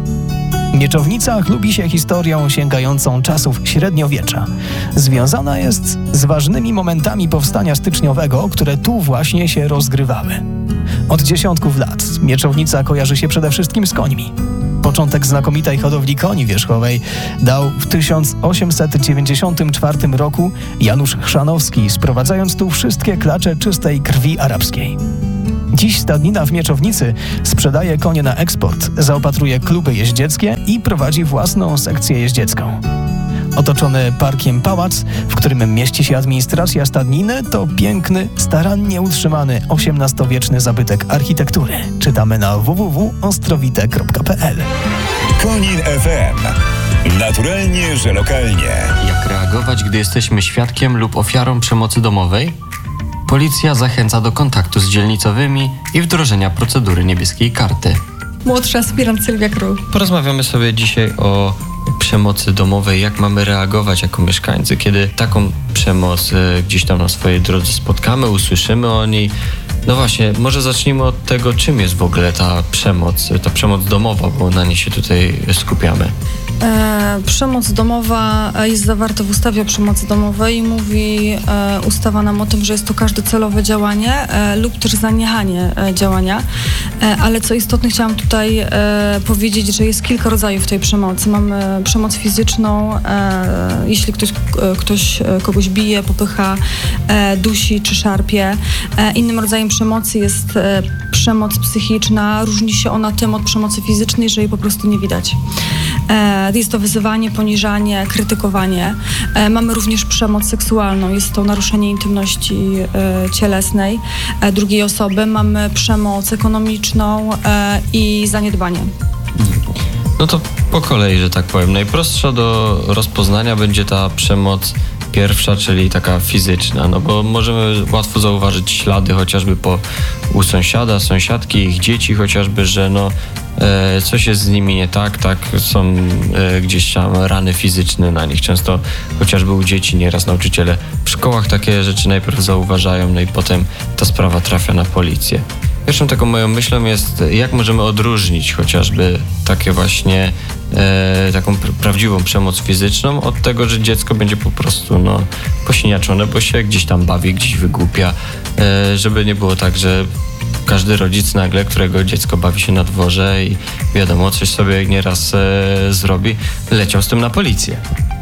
Mieczownica chlubi się historią sięgającą czasów średniowiecza. Związana jest z ważnymi momentami powstania styczniowego, które tu właśnie się rozgrywały. Od dziesiątków lat Mieczownica kojarzy się przede wszystkim z końmi. Początek znakomitej hodowli koni wierzchowej dał w tysiąc osiemset dziewięćdziesiątym czwartym roku Janusz Chrzanowski, sprowadzając tu wszystkie klacze czystej krwi arabskiej. Dziś stadnina w Mieczownicy sprzedaje konie na eksport, zaopatruje kluby jeździeckie i prowadzi własną sekcję jeździecką. Otoczony parkiem pałac, w którym mieści się administracja stadniny, to piękny, starannie utrzymany osiemnastowieczny zabytek architektury. Czytamy na w w w kropka ostrowite kropka p l. Konin F M. Naturalnie, że lokalnie. Jak reagować, gdy jesteśmy świadkiem lub ofiarą przemocy domowej? Policja zachęca do kontaktu z dzielnicowymi i wdrożenia procedury niebieskiej karty. Młodszy aspirant Sylwia Król. Porozmawiamy sobie dzisiaj o przemocy domowej, jak mamy reagować jako mieszkańcy, kiedy taką przemoc y, gdzieś tam na swojej drodze spotkamy, usłyszymy o niej. No właśnie, może zacznijmy od tego, czym jest w ogóle ta przemoc, ta przemoc domowa, bo na niej się tutaj skupiamy. E, przemoc domowa jest zawarta w ustawie o przemocy domowej i mówi e, ustawa nam o tym, że jest to każde celowe działanie e, lub też zaniechanie e, działania, e, ale co istotne chciałam tutaj e, powiedzieć, że jest kilka rodzajów tej przemocy. Mamy przemoc fizyczną, e, jeśli ktoś, e, ktoś kogoś bije, popycha, e, dusi czy szarpie. E, innym rodzajem przemocy jest e, przemoc psychiczna. Różni się ona tym od przemocy fizycznej, że jej po prostu nie widać. E, Jest to wyzywanie, poniżanie, krytykowanie. E, mamy również przemoc seksualną. Jest to naruszenie intymności e, cielesnej e, drugiej osoby. Mamy przemoc ekonomiczną e, i zaniedbanie. No to po kolei, że tak powiem. Najprostsza do rozpoznania będzie ta przemoc pierwsza, czyli taka fizyczna, no bo możemy łatwo zauważyć ślady chociażby po u sąsiada, sąsiadki, ich dzieci chociażby, że no e, coś jest z nimi nie tak, tak, są e, gdzieś tam rany fizyczne na nich. Często chociażby u dzieci nieraz nauczyciele w szkołach takie rzeczy najpierw zauważają, no i potem ta sprawa trafia na policję. Pierwszą taką moją myślą jest, jak możemy odróżnić chociażby takie właśnie e, taką pr- prawdziwą przemoc fizyczną od tego, że dziecko będzie po prostu no, posiniaczone, bo się gdzieś tam bawi, gdzieś wygłupia, e, żeby nie było tak, że każdy rodzic nagle, którego dziecko bawi się na dworze i wiadomo, coś sobie nieraz e, zrobi, leciał z tym na policję.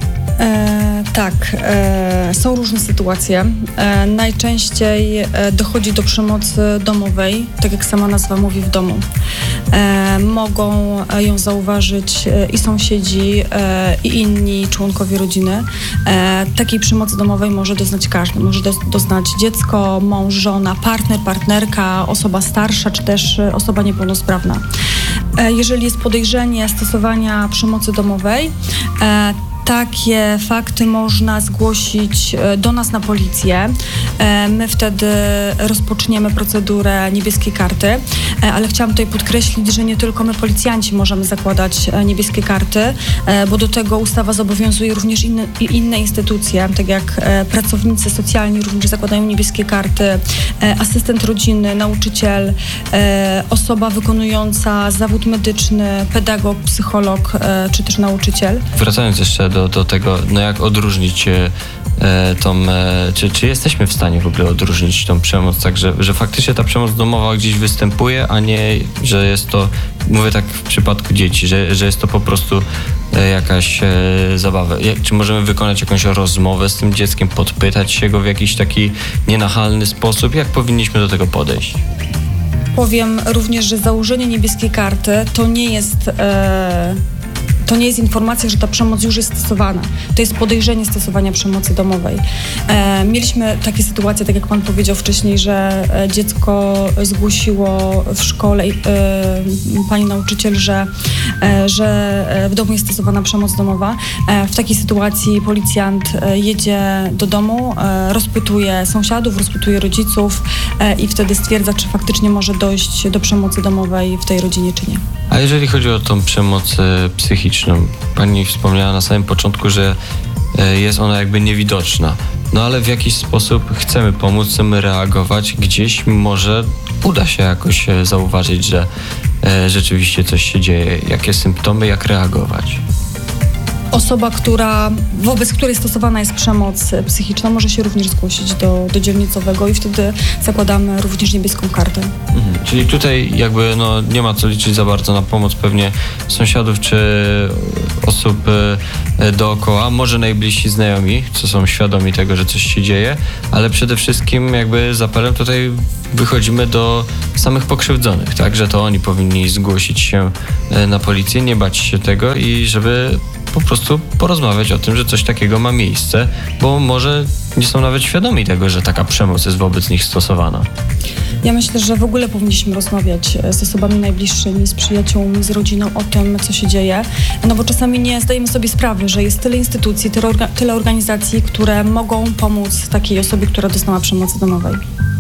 E, tak, e, są różne sytuacje. E, najczęściej e, dochodzi do przemocy domowej, tak jak sama nazwa mówi, w domu. E, mogą ją zauważyć e, i sąsiedzi, e, i inni członkowie rodziny. E, takiej przemocy domowej może doznać każdy. Może do, doznać dziecko, mąż, żona, partner, partnerka, osoba starsza, czy też e, osoba niepełnosprawna. E, jeżeli jest podejrzenie stosowania przemocy domowej, e, takie fakty można zgłosić do nas na policję. My wtedy rozpoczniemy procedurę niebieskiej karty, ale chciałam tutaj podkreślić, że nie tylko my policjanci możemy zakładać niebieskie karty, bo do tego ustawa zobowiązuje również inne, inne instytucje, tak jak pracownicy socjalni również zakładają niebieskie karty, asystent rodziny, nauczyciel, osoba wykonująca zawód medyczny, pedagog, psycholog czy też nauczyciel. Wracając jeszcze Do, do tego, no jak odróżnić e, tą, e, czy, czy jesteśmy w stanie w ogóle odróżnić tą przemoc, tak, że, że faktycznie ta przemoc domowa gdzieś występuje, a nie, że jest to, mówię tak w przypadku dzieci, że, że jest to po prostu e, jakaś e, zabawa. Jak, czy możemy wykonać jakąś rozmowę z tym dzieckiem, podpytać się go w jakiś taki nienachalny sposób? Jak powinniśmy do tego podejść? Powiem również, że założenie niebieskiej karty to nie jest... E, to nie jest informacja, że ta przemoc już jest stosowana. To jest podejrzenie stosowania przemocy domowej. E, mieliśmy takie sytuacje, tak jak pan powiedział wcześniej, że e, dziecko zgłosiło w szkole e, pani nauczyciel, że, e, że w domu jest stosowana przemoc domowa. E, w takiej sytuacji policjant e, jedzie do domu, e, rozpytuje sąsiadów, rozpytuje rodziców e, i wtedy stwierdza, czy faktycznie może dojść do przemocy domowej w tej rodzinie, czy nie. A jeżeli chodzi o tą przemoc e, psychiczną, pani wspomniała na samym początku, że e, jest ona jakby niewidoczna. No ale w jakiś sposób chcemy pomóc, chcemy reagować. Gdzieś może uda się jakoś e, zauważyć, że e, rzeczywiście coś się dzieje. Jakie symptomy, jak reagować? Osoba, która, wobec której stosowana jest przemoc psychiczna, może się również zgłosić do, do dzielnicowego i wtedy zakładamy również niebieską kartę. Mhm. Czyli tutaj jakby no, nie ma co liczyć za bardzo na pomoc pewnie sąsiadów czy osób e, dookoła, może najbliżsi znajomi, co są świadomi tego, że coś się dzieje, ale przede wszystkim jakby z apelem tutaj wychodzimy do samych pokrzywdzonych, tak, że to oni powinni zgłosić się e, na policję, nie bać się tego i żeby po prostu porozmawiać o tym, że coś takiego ma miejsce, bo może nie są nawet świadomi tego, że taka przemoc jest wobec nich stosowana. Ja myślę, że w ogóle powinniśmy rozmawiać z osobami najbliższymi, z przyjaciółmi, z rodziną o tym, co się dzieje, no bo czasami nie zdajemy sobie sprawy, że jest tyle instytucji, tyle, orga- tyle organizacji, które mogą pomóc takiej osobie, która doznała przemocy domowej.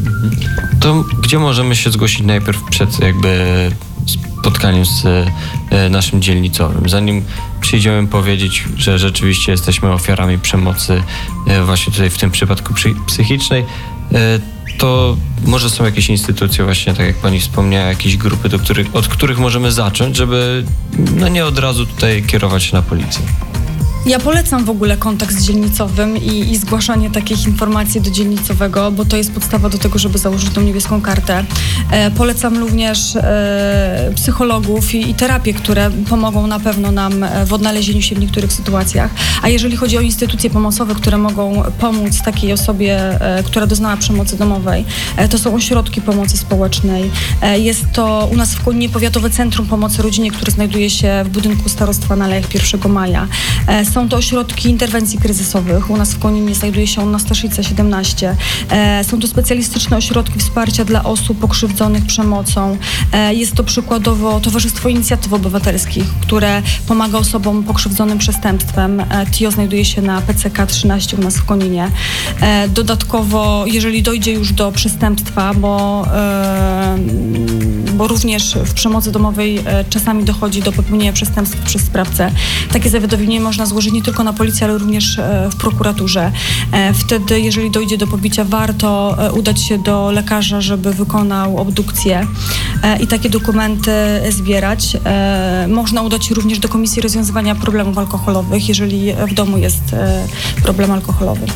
To gdzie możemy się zgłosić najpierw przed jakby spotkaniem z e, naszym dzielnicowym? Zanim przyjdziemy powiedzieć, że rzeczywiście jesteśmy ofiarami przemocy e, właśnie tutaj w tym przypadku przy, psychicznej, e, to może są jakieś instytucje właśnie, tak jak pani wspomniała, jakieś grupy, do których, od których możemy zacząć, żeby no nie od razu tutaj kierować się na policję. Ja polecam w ogóle kontakt z dzielnicowym i, i zgłaszanie takich informacji do dzielnicowego, bo to jest podstawa do tego, żeby założyć tą niebieską kartę. E, polecam również e, psychologów i, i terapie, które pomogą na pewno nam w odnalezieniu się w niektórych sytuacjach. A jeżeli chodzi o instytucje pomocowe, które mogą pomóc takiej osobie, e, która doznała przemocy domowej, e, to są ośrodki pomocy społecznej. E, jest to u nas w Koninie Powiatowe Centrum Pomocy Rodzinie, które znajduje się w budynku starostwa na Alejach pierwszego maja. E, Są to ośrodki interwencji kryzysowych. U nas w Koninie znajduje się on na Staszica siedemnaście. E, są to specjalistyczne ośrodki wsparcia dla osób pokrzywdzonych przemocą. E, jest to przykładowo Towarzystwo Inicjatyw Obywatelskich, które pomaga osobom pokrzywdzonym przestępstwem. E, T I O znajduje się na P C K trzynaście u nas w Koninie. E, dodatkowo, jeżeli dojdzie już do przestępstwa, bo, e, bo również w przemocy domowej e, czasami dochodzi do popełnienia przestępstw przez sprawcę, takie zawiadomienie można złożyć nie tylko na policję, ale również w prokuraturze. Wtedy, jeżeli dojdzie do pobicia, warto udać się do lekarza, żeby wykonał obdukcję i takie dokumenty zbierać. Można udać się również do Komisji Rozwiązywania Problemów Alkoholowych, jeżeli w domu jest problem alkoholowy.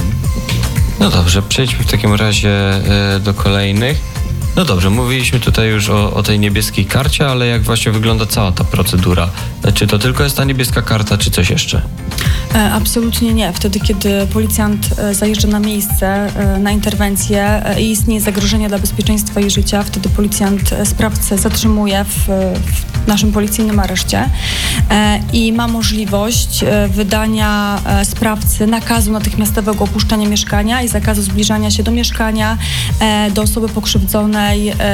No dobrze, przejdźmy w takim razie do kolejnych. No dobrze, mówiliśmy tutaj już o, o tej niebieskiej karcie, ale jak właśnie wygląda cała ta procedura? Czy to tylko jest ta niebieska karta, czy coś jeszcze? E, absolutnie nie. Wtedy, kiedy policjant e, zajeżdża na miejsce, e, na interwencję e, i istnieje zagrożenie dla bezpieczeństwa i życia, wtedy policjant e, sprawcę zatrzymuje w, w naszym policyjnym areszcie e, i ma możliwość e, wydania e, sprawcy nakazu natychmiastowego opuszczania mieszkania i zakazu zbliżania się do mieszkania, e, do osoby pokrzywdzonej,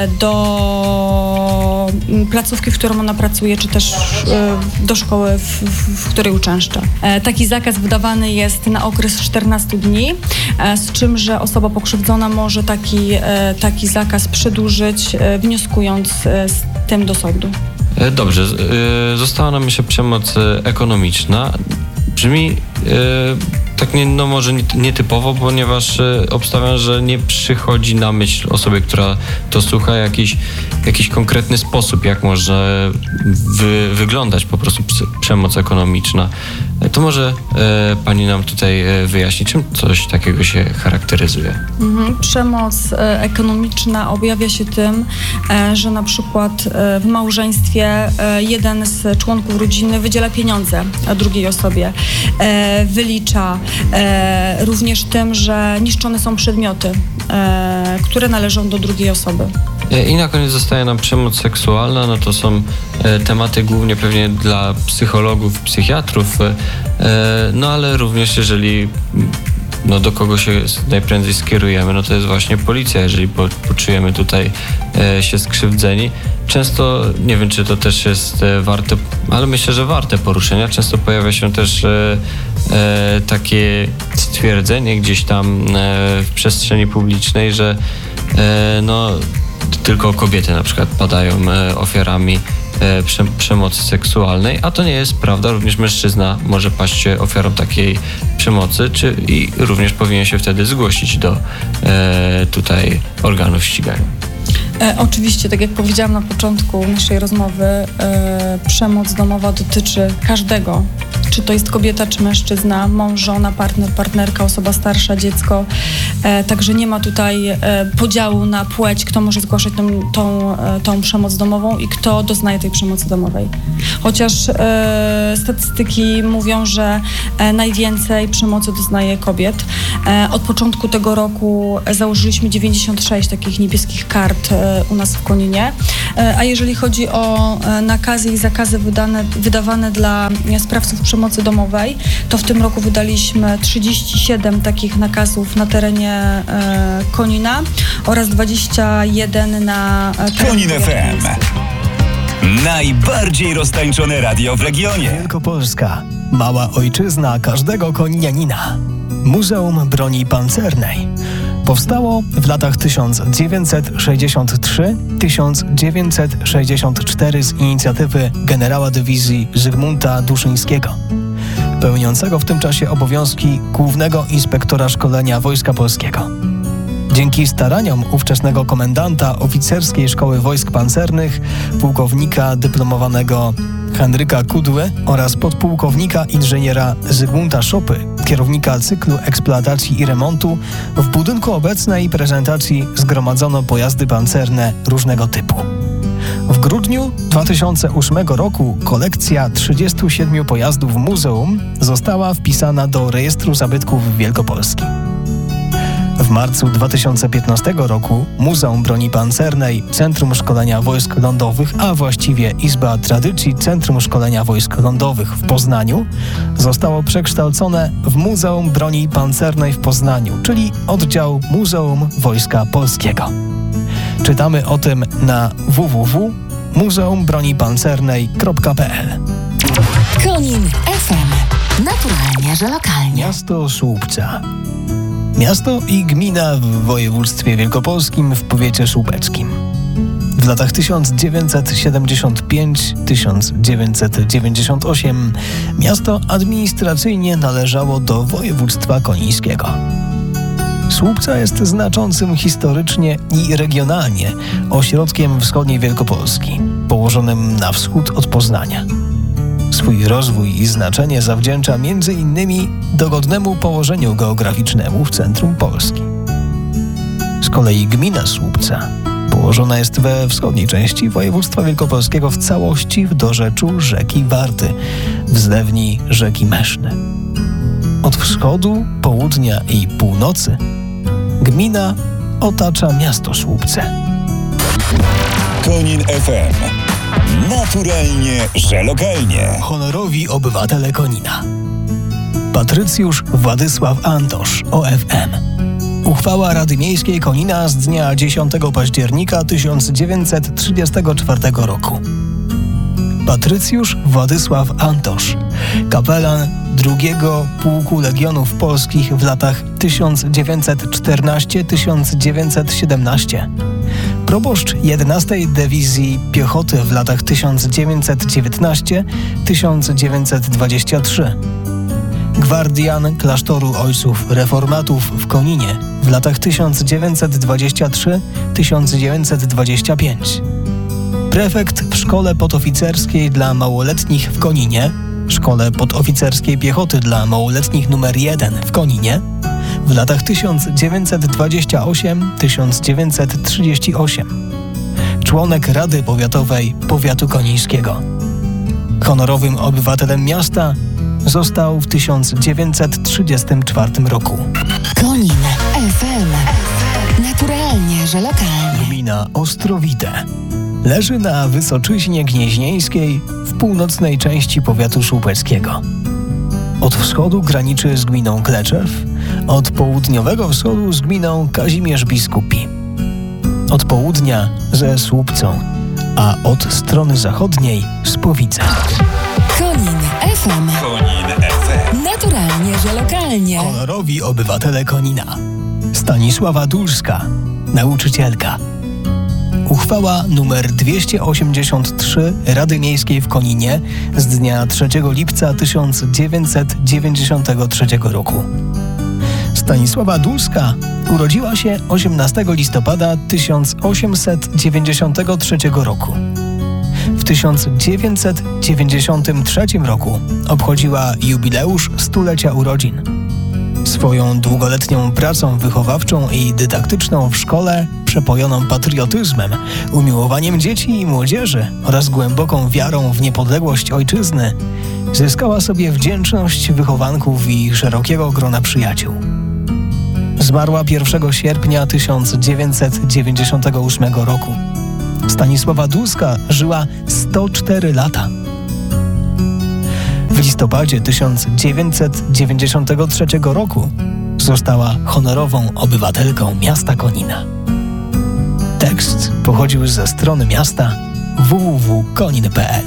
do placówki, w którą ona pracuje, czy też do szkoły, w, w której uczęszcza. Taki zakaz wydawany jest na okres czternastu dni, z czym, że osoba pokrzywdzona może taki, taki zakaz przedłużyć, wnioskując z tym do sądu. Dobrze, została nam jeszcze przemoc ekonomiczna. Brzmi tak nie, no może nietypowo, ponieważ obstawiam, że nie przychodzi na myśl osobie, która to słucha, jakiś, jakiś konkretny sposób, jak może wy, wyglądać po prostu przemoc ekonomiczna. To może e, pani nam tutaj wyjaśni, czym coś takiego się charakteryzuje? Mhm. Przemoc e, ekonomiczna objawia się tym, e, że na przykład e, w małżeństwie e, jeden z członków rodziny wydziela pieniądze drugiej osobie, e, wylicza, e, również tym, że niszczone są przedmioty, e, które należą do drugiej osoby. I na koniec zostaje nam przemoc seksualna, no to są tematy głównie pewnie dla psychologów, psychiatrów, no ale również jeżeli no do kogo się najprędzej skierujemy, no to jest właśnie policja, jeżeli po, poczujemy tutaj e, się skrzywdzeni. Często, nie wiem czy to też jest e, warte, ale myślę, że warte poruszenia. Często pojawia się też e, e, takie stwierdzenie gdzieś tam e, w przestrzeni publicznej, że e, no tylko kobiety na przykład padają e, ofiarami Prze- przemocy seksualnej, a to nie jest prawda. Również mężczyzna może paść ofiarą takiej przemocy, czy i również powinien się wtedy zgłosić do e, tutaj organów ścigania. E, oczywiście, tak jak powiedziałam na początku naszej rozmowy, e, przemoc domowa dotyczy każdego. Czy to jest kobieta, czy mężczyzna, mąż, żona, partner, partnerka, osoba starsza, dziecko. E, także nie ma tutaj e, podziału na płeć, kto może zgłaszać tą, tą, e, tą przemoc domową i kto doznaje tej przemocy domowej. Chociaż e, statystyki mówią, że e, najwięcej przemocy doznaje kobiet. E, od początku tego roku założyliśmy dziewięćdziesiąt sześć takich niebieskich kart e, u nas w Koninie. E, a jeżeli chodzi o e, nakazy i zakazy wydane, wydawane dla e, sprawców przemocy domowej, to w tym roku wydaliśmy trzydzieści siedem takich nakazów na terenie e, Konina oraz dwadzieścia jeden na e, terenie Konin F M. Najbardziej roztańczone radio w regionie. Wielkopolska. Mała ojczyzna każdego koninianina. Muzeum Broni Pancernej. Powstało w latach tysiąc dziewięćset sześćdziesiąt trzy do tysiąc dziewięćset sześćdziesiąt cztery z inicjatywy generała dywizji Zygmunta Duszyńskiego, pełniącego w tym czasie obowiązki głównego inspektora szkolenia Wojska Polskiego. Dzięki staraniom ówczesnego komendanta oficerskiej szkoły wojsk pancernych, pułkownika dyplomowanego Henryka Kudły oraz podpułkownika inżyniera Zygmunta Szopy, kierownika cyklu eksploatacji i remontu, w budynku obecnej prezentacji zgromadzono pojazdy pancerne różnego typu. W grudniu dwa tysiące ósmego roku kolekcja trzydziestu siedmiu pojazdów muzeum została wpisana do rejestru zabytków Wielkopolski. W marcu dwa tysiące piętnastego roku Muzeum Broni Pancernej, Centrum Szkolenia Wojsk Lądowych, a właściwie Izba Tradycji Centrum Szkolenia Wojsk Lądowych w Poznaniu zostało przekształcone w Muzeum Broni Pancernej w Poznaniu, czyli oddział Muzeum Wojska Polskiego. Czytamy o tym na w w w kropka muzeum broni pancernej kropka p l. Konin F M. Naturalnie, że lokalnie. Miasto Słupca. Miasto i gmina w województwie wielkopolskim w powiecie słupeckim. W latach tysiąc dziewięćset siedemdziesiąt pięć do tysiąc dziewięćset dziewięćdziesiąt osiem miasto administracyjnie należało do województwa konińskiego. Słupca jest znaczącym historycznie i regionalnie ośrodkiem wschodniej Wielkopolski, położonym na wschód od Poznania. Swój rozwój i znaczenie zawdzięcza między innymi dogodnemu położeniu geograficznemu w centrum Polski. Z kolei gmina Słupca położona jest we wschodniej części województwa wielkopolskiego w całości w dorzeczu rzeki Warty, w zlewni rzeki Meszny. Od wschodu, południa i północy gmina otacza miasto Słupce. Konin F M. Naturalnie, że lokalnie. Honorowi obywatele Konina. Patrycjusz Władysław Antosz, O F M. Uchwała Rady Miejskiej Konina z dnia dziesiątego października tysiąc dziewięćset trzydziestego czwartego roku. Patrycjusz Władysław Antosz, kapelan drugiego Pułku Legionów Polskich w latach tysiąc dziewięćset czternastego do tysiąc dziewięćset siedemnastego. Proboszcz jedenastej Dywizji Piechoty w latach tysiąc dziewięćset dziewiętnastego do tysiąc dziewięćset dwudziestego trzeciego. Gwardian klasztoru ojców reformatów w Koninie w latach tysiąc dziewięćset dwudziestego trzeciego do tysiąc dziewięćset dwudziestego piątego. Prefekt w Szkole Podoficerskiej dla Małoletnich w Koninie, Szkole Podoficerskiej Piechoty dla Małoletnich numer jeden w Koninie w latach tysiąc dziewięćset dwudziestego ósmego do tysiąc dziewięćset trzydziestego ósmego. Członek Rady Powiatowej Powiatu Konińskiego. Honorowym obywatelem miasta został w tysiąc dziewięćset trzydziestym czwartym roku. Konin F M. Naturalnie. Naturalnie, że lokalnie. Gmina Ostrowite. Leży na Wysoczyźnie Gnieźnieńskiej w północnej części powiatu szłupeckiego. Od wschodu graniczy z gminą Kleczew, od południowego wschodu z gminą Kazimierz Biskupi. Od południa ze Słupcą, a od strony zachodniej z Powicem. Konin F M. Konin F M. Naturalnie, że lokalnie. Honorowi obywatele Konina. Stanisława Dulska, nauczycielka. Uchwała numer dwieście osiemdziesiąt trzy Rady Miejskiej w Koninie z dnia trzeciego lipca tysiąc dziewięćset dziewięćdziesiątego trzeciego roku. Stanisława Dulska urodziła się osiemnastego listopada tysiąc osiemset dziewięćdziesiątego trzeciego roku. W tysiąc dziewięćset dziewięćdziesiątym trzecim roku obchodziła jubileusz stulecia urodzin. Swoją długoletnią pracą wychowawczą i dydaktyczną w szkole, przepojoną patriotyzmem, umiłowaniem dzieci i młodzieży oraz głęboką wiarą w niepodległość ojczyzny, zyskała sobie wdzięczność wychowanków i szerokiego grona przyjaciół. Zmarła pierwszego sierpnia tysiąc dziewięćset dziewięćdziesiątego ósmego roku. Stanisława Dulska żyła sto cztery lata. W listopadzie tysiąc dziewięćset dziewięćdziesiątego trzeciego roku została honorową obywatelką miasta Konina. Tekst pochodził ze strony miasta w w w kropka konin kropka p l.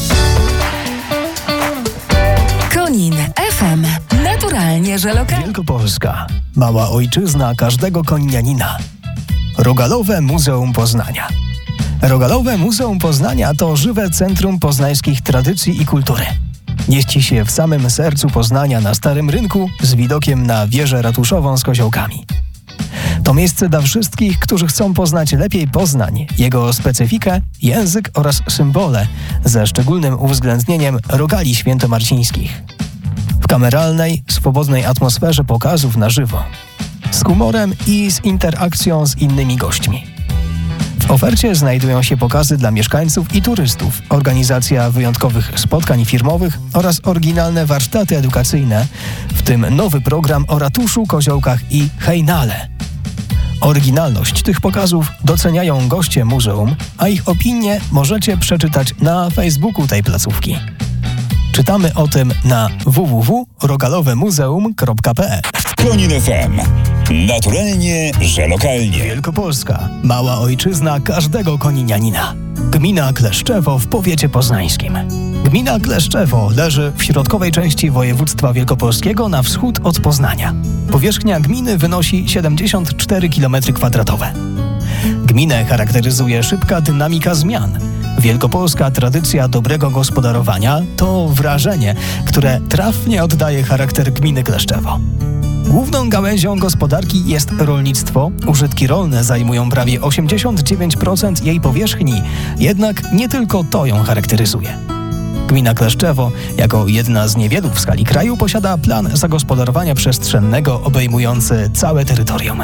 Konin F M. Naturalnie, że lokalnie. Wielkopolska. Mała ojczyzna każdego koninianina. Rogalowe Muzeum Poznania. Rogalowe Muzeum Poznania to żywe centrum poznańskich tradycji i kultury. Mieści się w samym sercu Poznania na Starym Rynku z widokiem na wieżę ratuszową z koziołkami. To miejsce dla wszystkich, którzy chcą poznać lepiej Poznań, jego specyfikę, język oraz symbole, ze szczególnym uwzględnieniem rogali świętomarcińskich. W kameralnej, swobodnej atmosferze pokazów na żywo. Z humorem i z interakcją z innymi gośćmi. W ofercie znajdują się pokazy dla mieszkańców i turystów, organizacja wyjątkowych spotkań firmowych oraz oryginalne warsztaty edukacyjne, w tym nowy program o ratuszu, koziołkach i hejnale. Oryginalność tych pokazów doceniają goście muzeum, a ich opinie możecie przeczytać na Facebooku tej placówki. Czytamy o tym na w w w kropka rogalowemuzeum kropka p l. Konin F M. Naturalnie, że lokalnie. Wielkopolska. Mała ojczyzna każdego koninianina. Gmina Kleszczewo w powiecie poznańskim. Gmina Kleszczewo leży w środkowej części województwa wielkopolskiego na wschód od Poznania. Powierzchnia gminy wynosi siedemdziesiąt cztery kilometry kwadratowe. Gminę charakteryzuje szybka dynamika zmian. Wielkopolska tradycja dobrego gospodarowania to wrażenie, które trafnie oddaje charakter gminy Kleszczewo. Główną gałęzią gospodarki jest rolnictwo. Użytki rolne zajmują prawie osiemdziesiąt dziewięć procent jej powierzchni, jednak nie tylko to ją charakteryzuje. Gmina Kleszczewo, jako jedna z niewielu w skali kraju, posiada plan zagospodarowania przestrzennego obejmujący całe terytorium.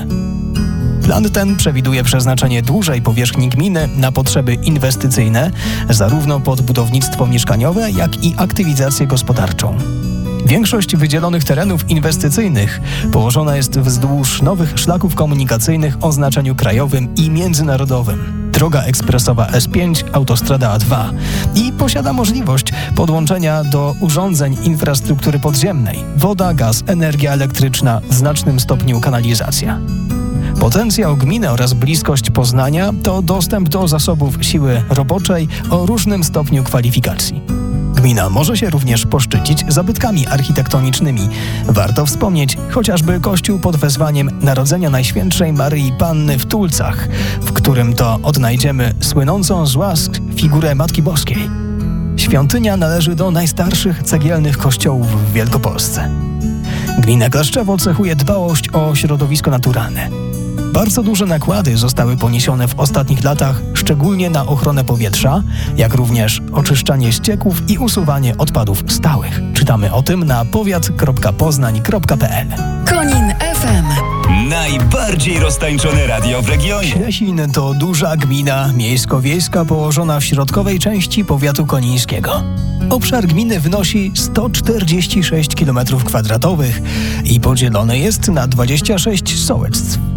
Plan ten przewiduje przeznaczenie dużej powierzchni gminy na potrzeby inwestycyjne, zarówno pod budownictwo mieszkaniowe, jak i aktywizację gospodarczą. Większość wydzielonych terenów inwestycyjnych położona jest wzdłuż nowych szlaków komunikacyjnych o znaczeniu krajowym i międzynarodowym. Droga ekspresowa S pięć, autostrada A dwa i posiada możliwość podłączenia do urządzeń infrastruktury podziemnej: woda, gaz, energia elektryczna, w znacznym stopniu kanalizacja. Potencjał gminy oraz bliskość Poznania to dostęp do zasobów siły roboczej o różnym stopniu kwalifikacji. Gmina może się również poszczycić zabytkami architektonicznymi. Warto wspomnieć chociażby kościół pod wezwaniem Narodzenia Najświętszej Maryi Panny w Tulcach, w którym to odnajdziemy słynącą z łask figurę Matki Boskiej. Świątynia należy do najstarszych cegielnych kościołów w Wielkopolsce. Gmina Kleszczewo cechuje dbałość o środowisko naturalne. Bardzo duże nakłady zostały poniesione w ostatnich latach, szczególnie na ochronę powietrza, jak również oczyszczanie ścieków i usuwanie odpadów stałych. Czytamy o tym na powiat kropka poznań kropka p l. Konin F M. Najbardziej roztańczone radio w regionie. Ślesin to duża gmina miejsko-wiejska położona w środkowej części powiatu konińskiego. Obszar gminy wynosi sto czterdzieści sześć kilometrów kwadratowych i podzielony jest na dwadzieścia sześć sołectw.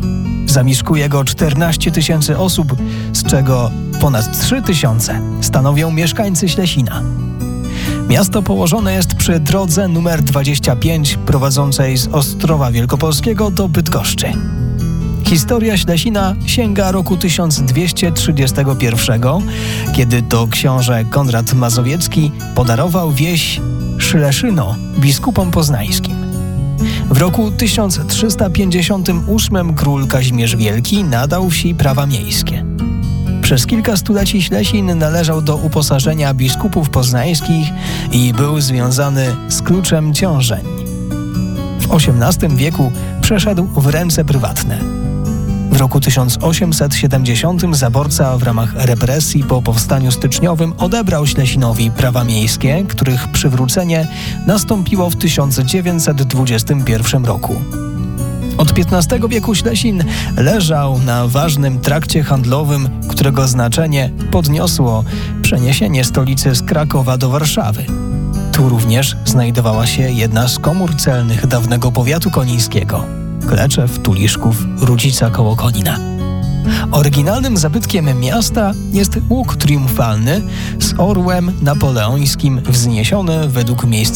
Zamieszkuje go czternaście tysięcy osób, z czego ponad trzy tysiące stanowią mieszkańcy Ślesina. Miasto położone jest przy drodze numer dwadzieścia pięć prowadzącej z Ostrowa Wielkopolskiego do Bydgoszczy. Historia Ślesina sięga roku tysiąc dwieście trzydziestego pierwszego, kiedy to książę Konrad Mazowiecki podarował wieś Szleszyno biskupom poznańskim. W roku tysiąc trzysta pięćdziesiątym ósmym król Kazimierz Wielki nadał wsi prawa miejskie. Przez kilka stuleci Ślesin należał do uposażenia biskupów poznańskich i był związany z kluczem ciążeń. W osiemnastym wieku przeszedł w ręce prywatne. W roku tysiąc osiemset siedemdziesiątym zaborca w ramach represji po powstaniu styczniowym odebrał Ślesinowi prawa miejskie, których przywrócenie nastąpiło w tysiąc dziewięćset dwudziestym pierwszym roku. Od piętnastego wieku Ślesin leżał na ważnym trakcie handlowym, którego znaczenie podniosło przeniesienie stolicy z Krakowa do Warszawy. Tu również znajdowała się jedna z komór celnych dawnego powiatu konińskiego – Kleczew, Tuliszków, Rudzica koło Konina. Oryginalnym zabytkiem miasta jest łuk triumfalny z orłem napoleońskim wzniesiony według miejsc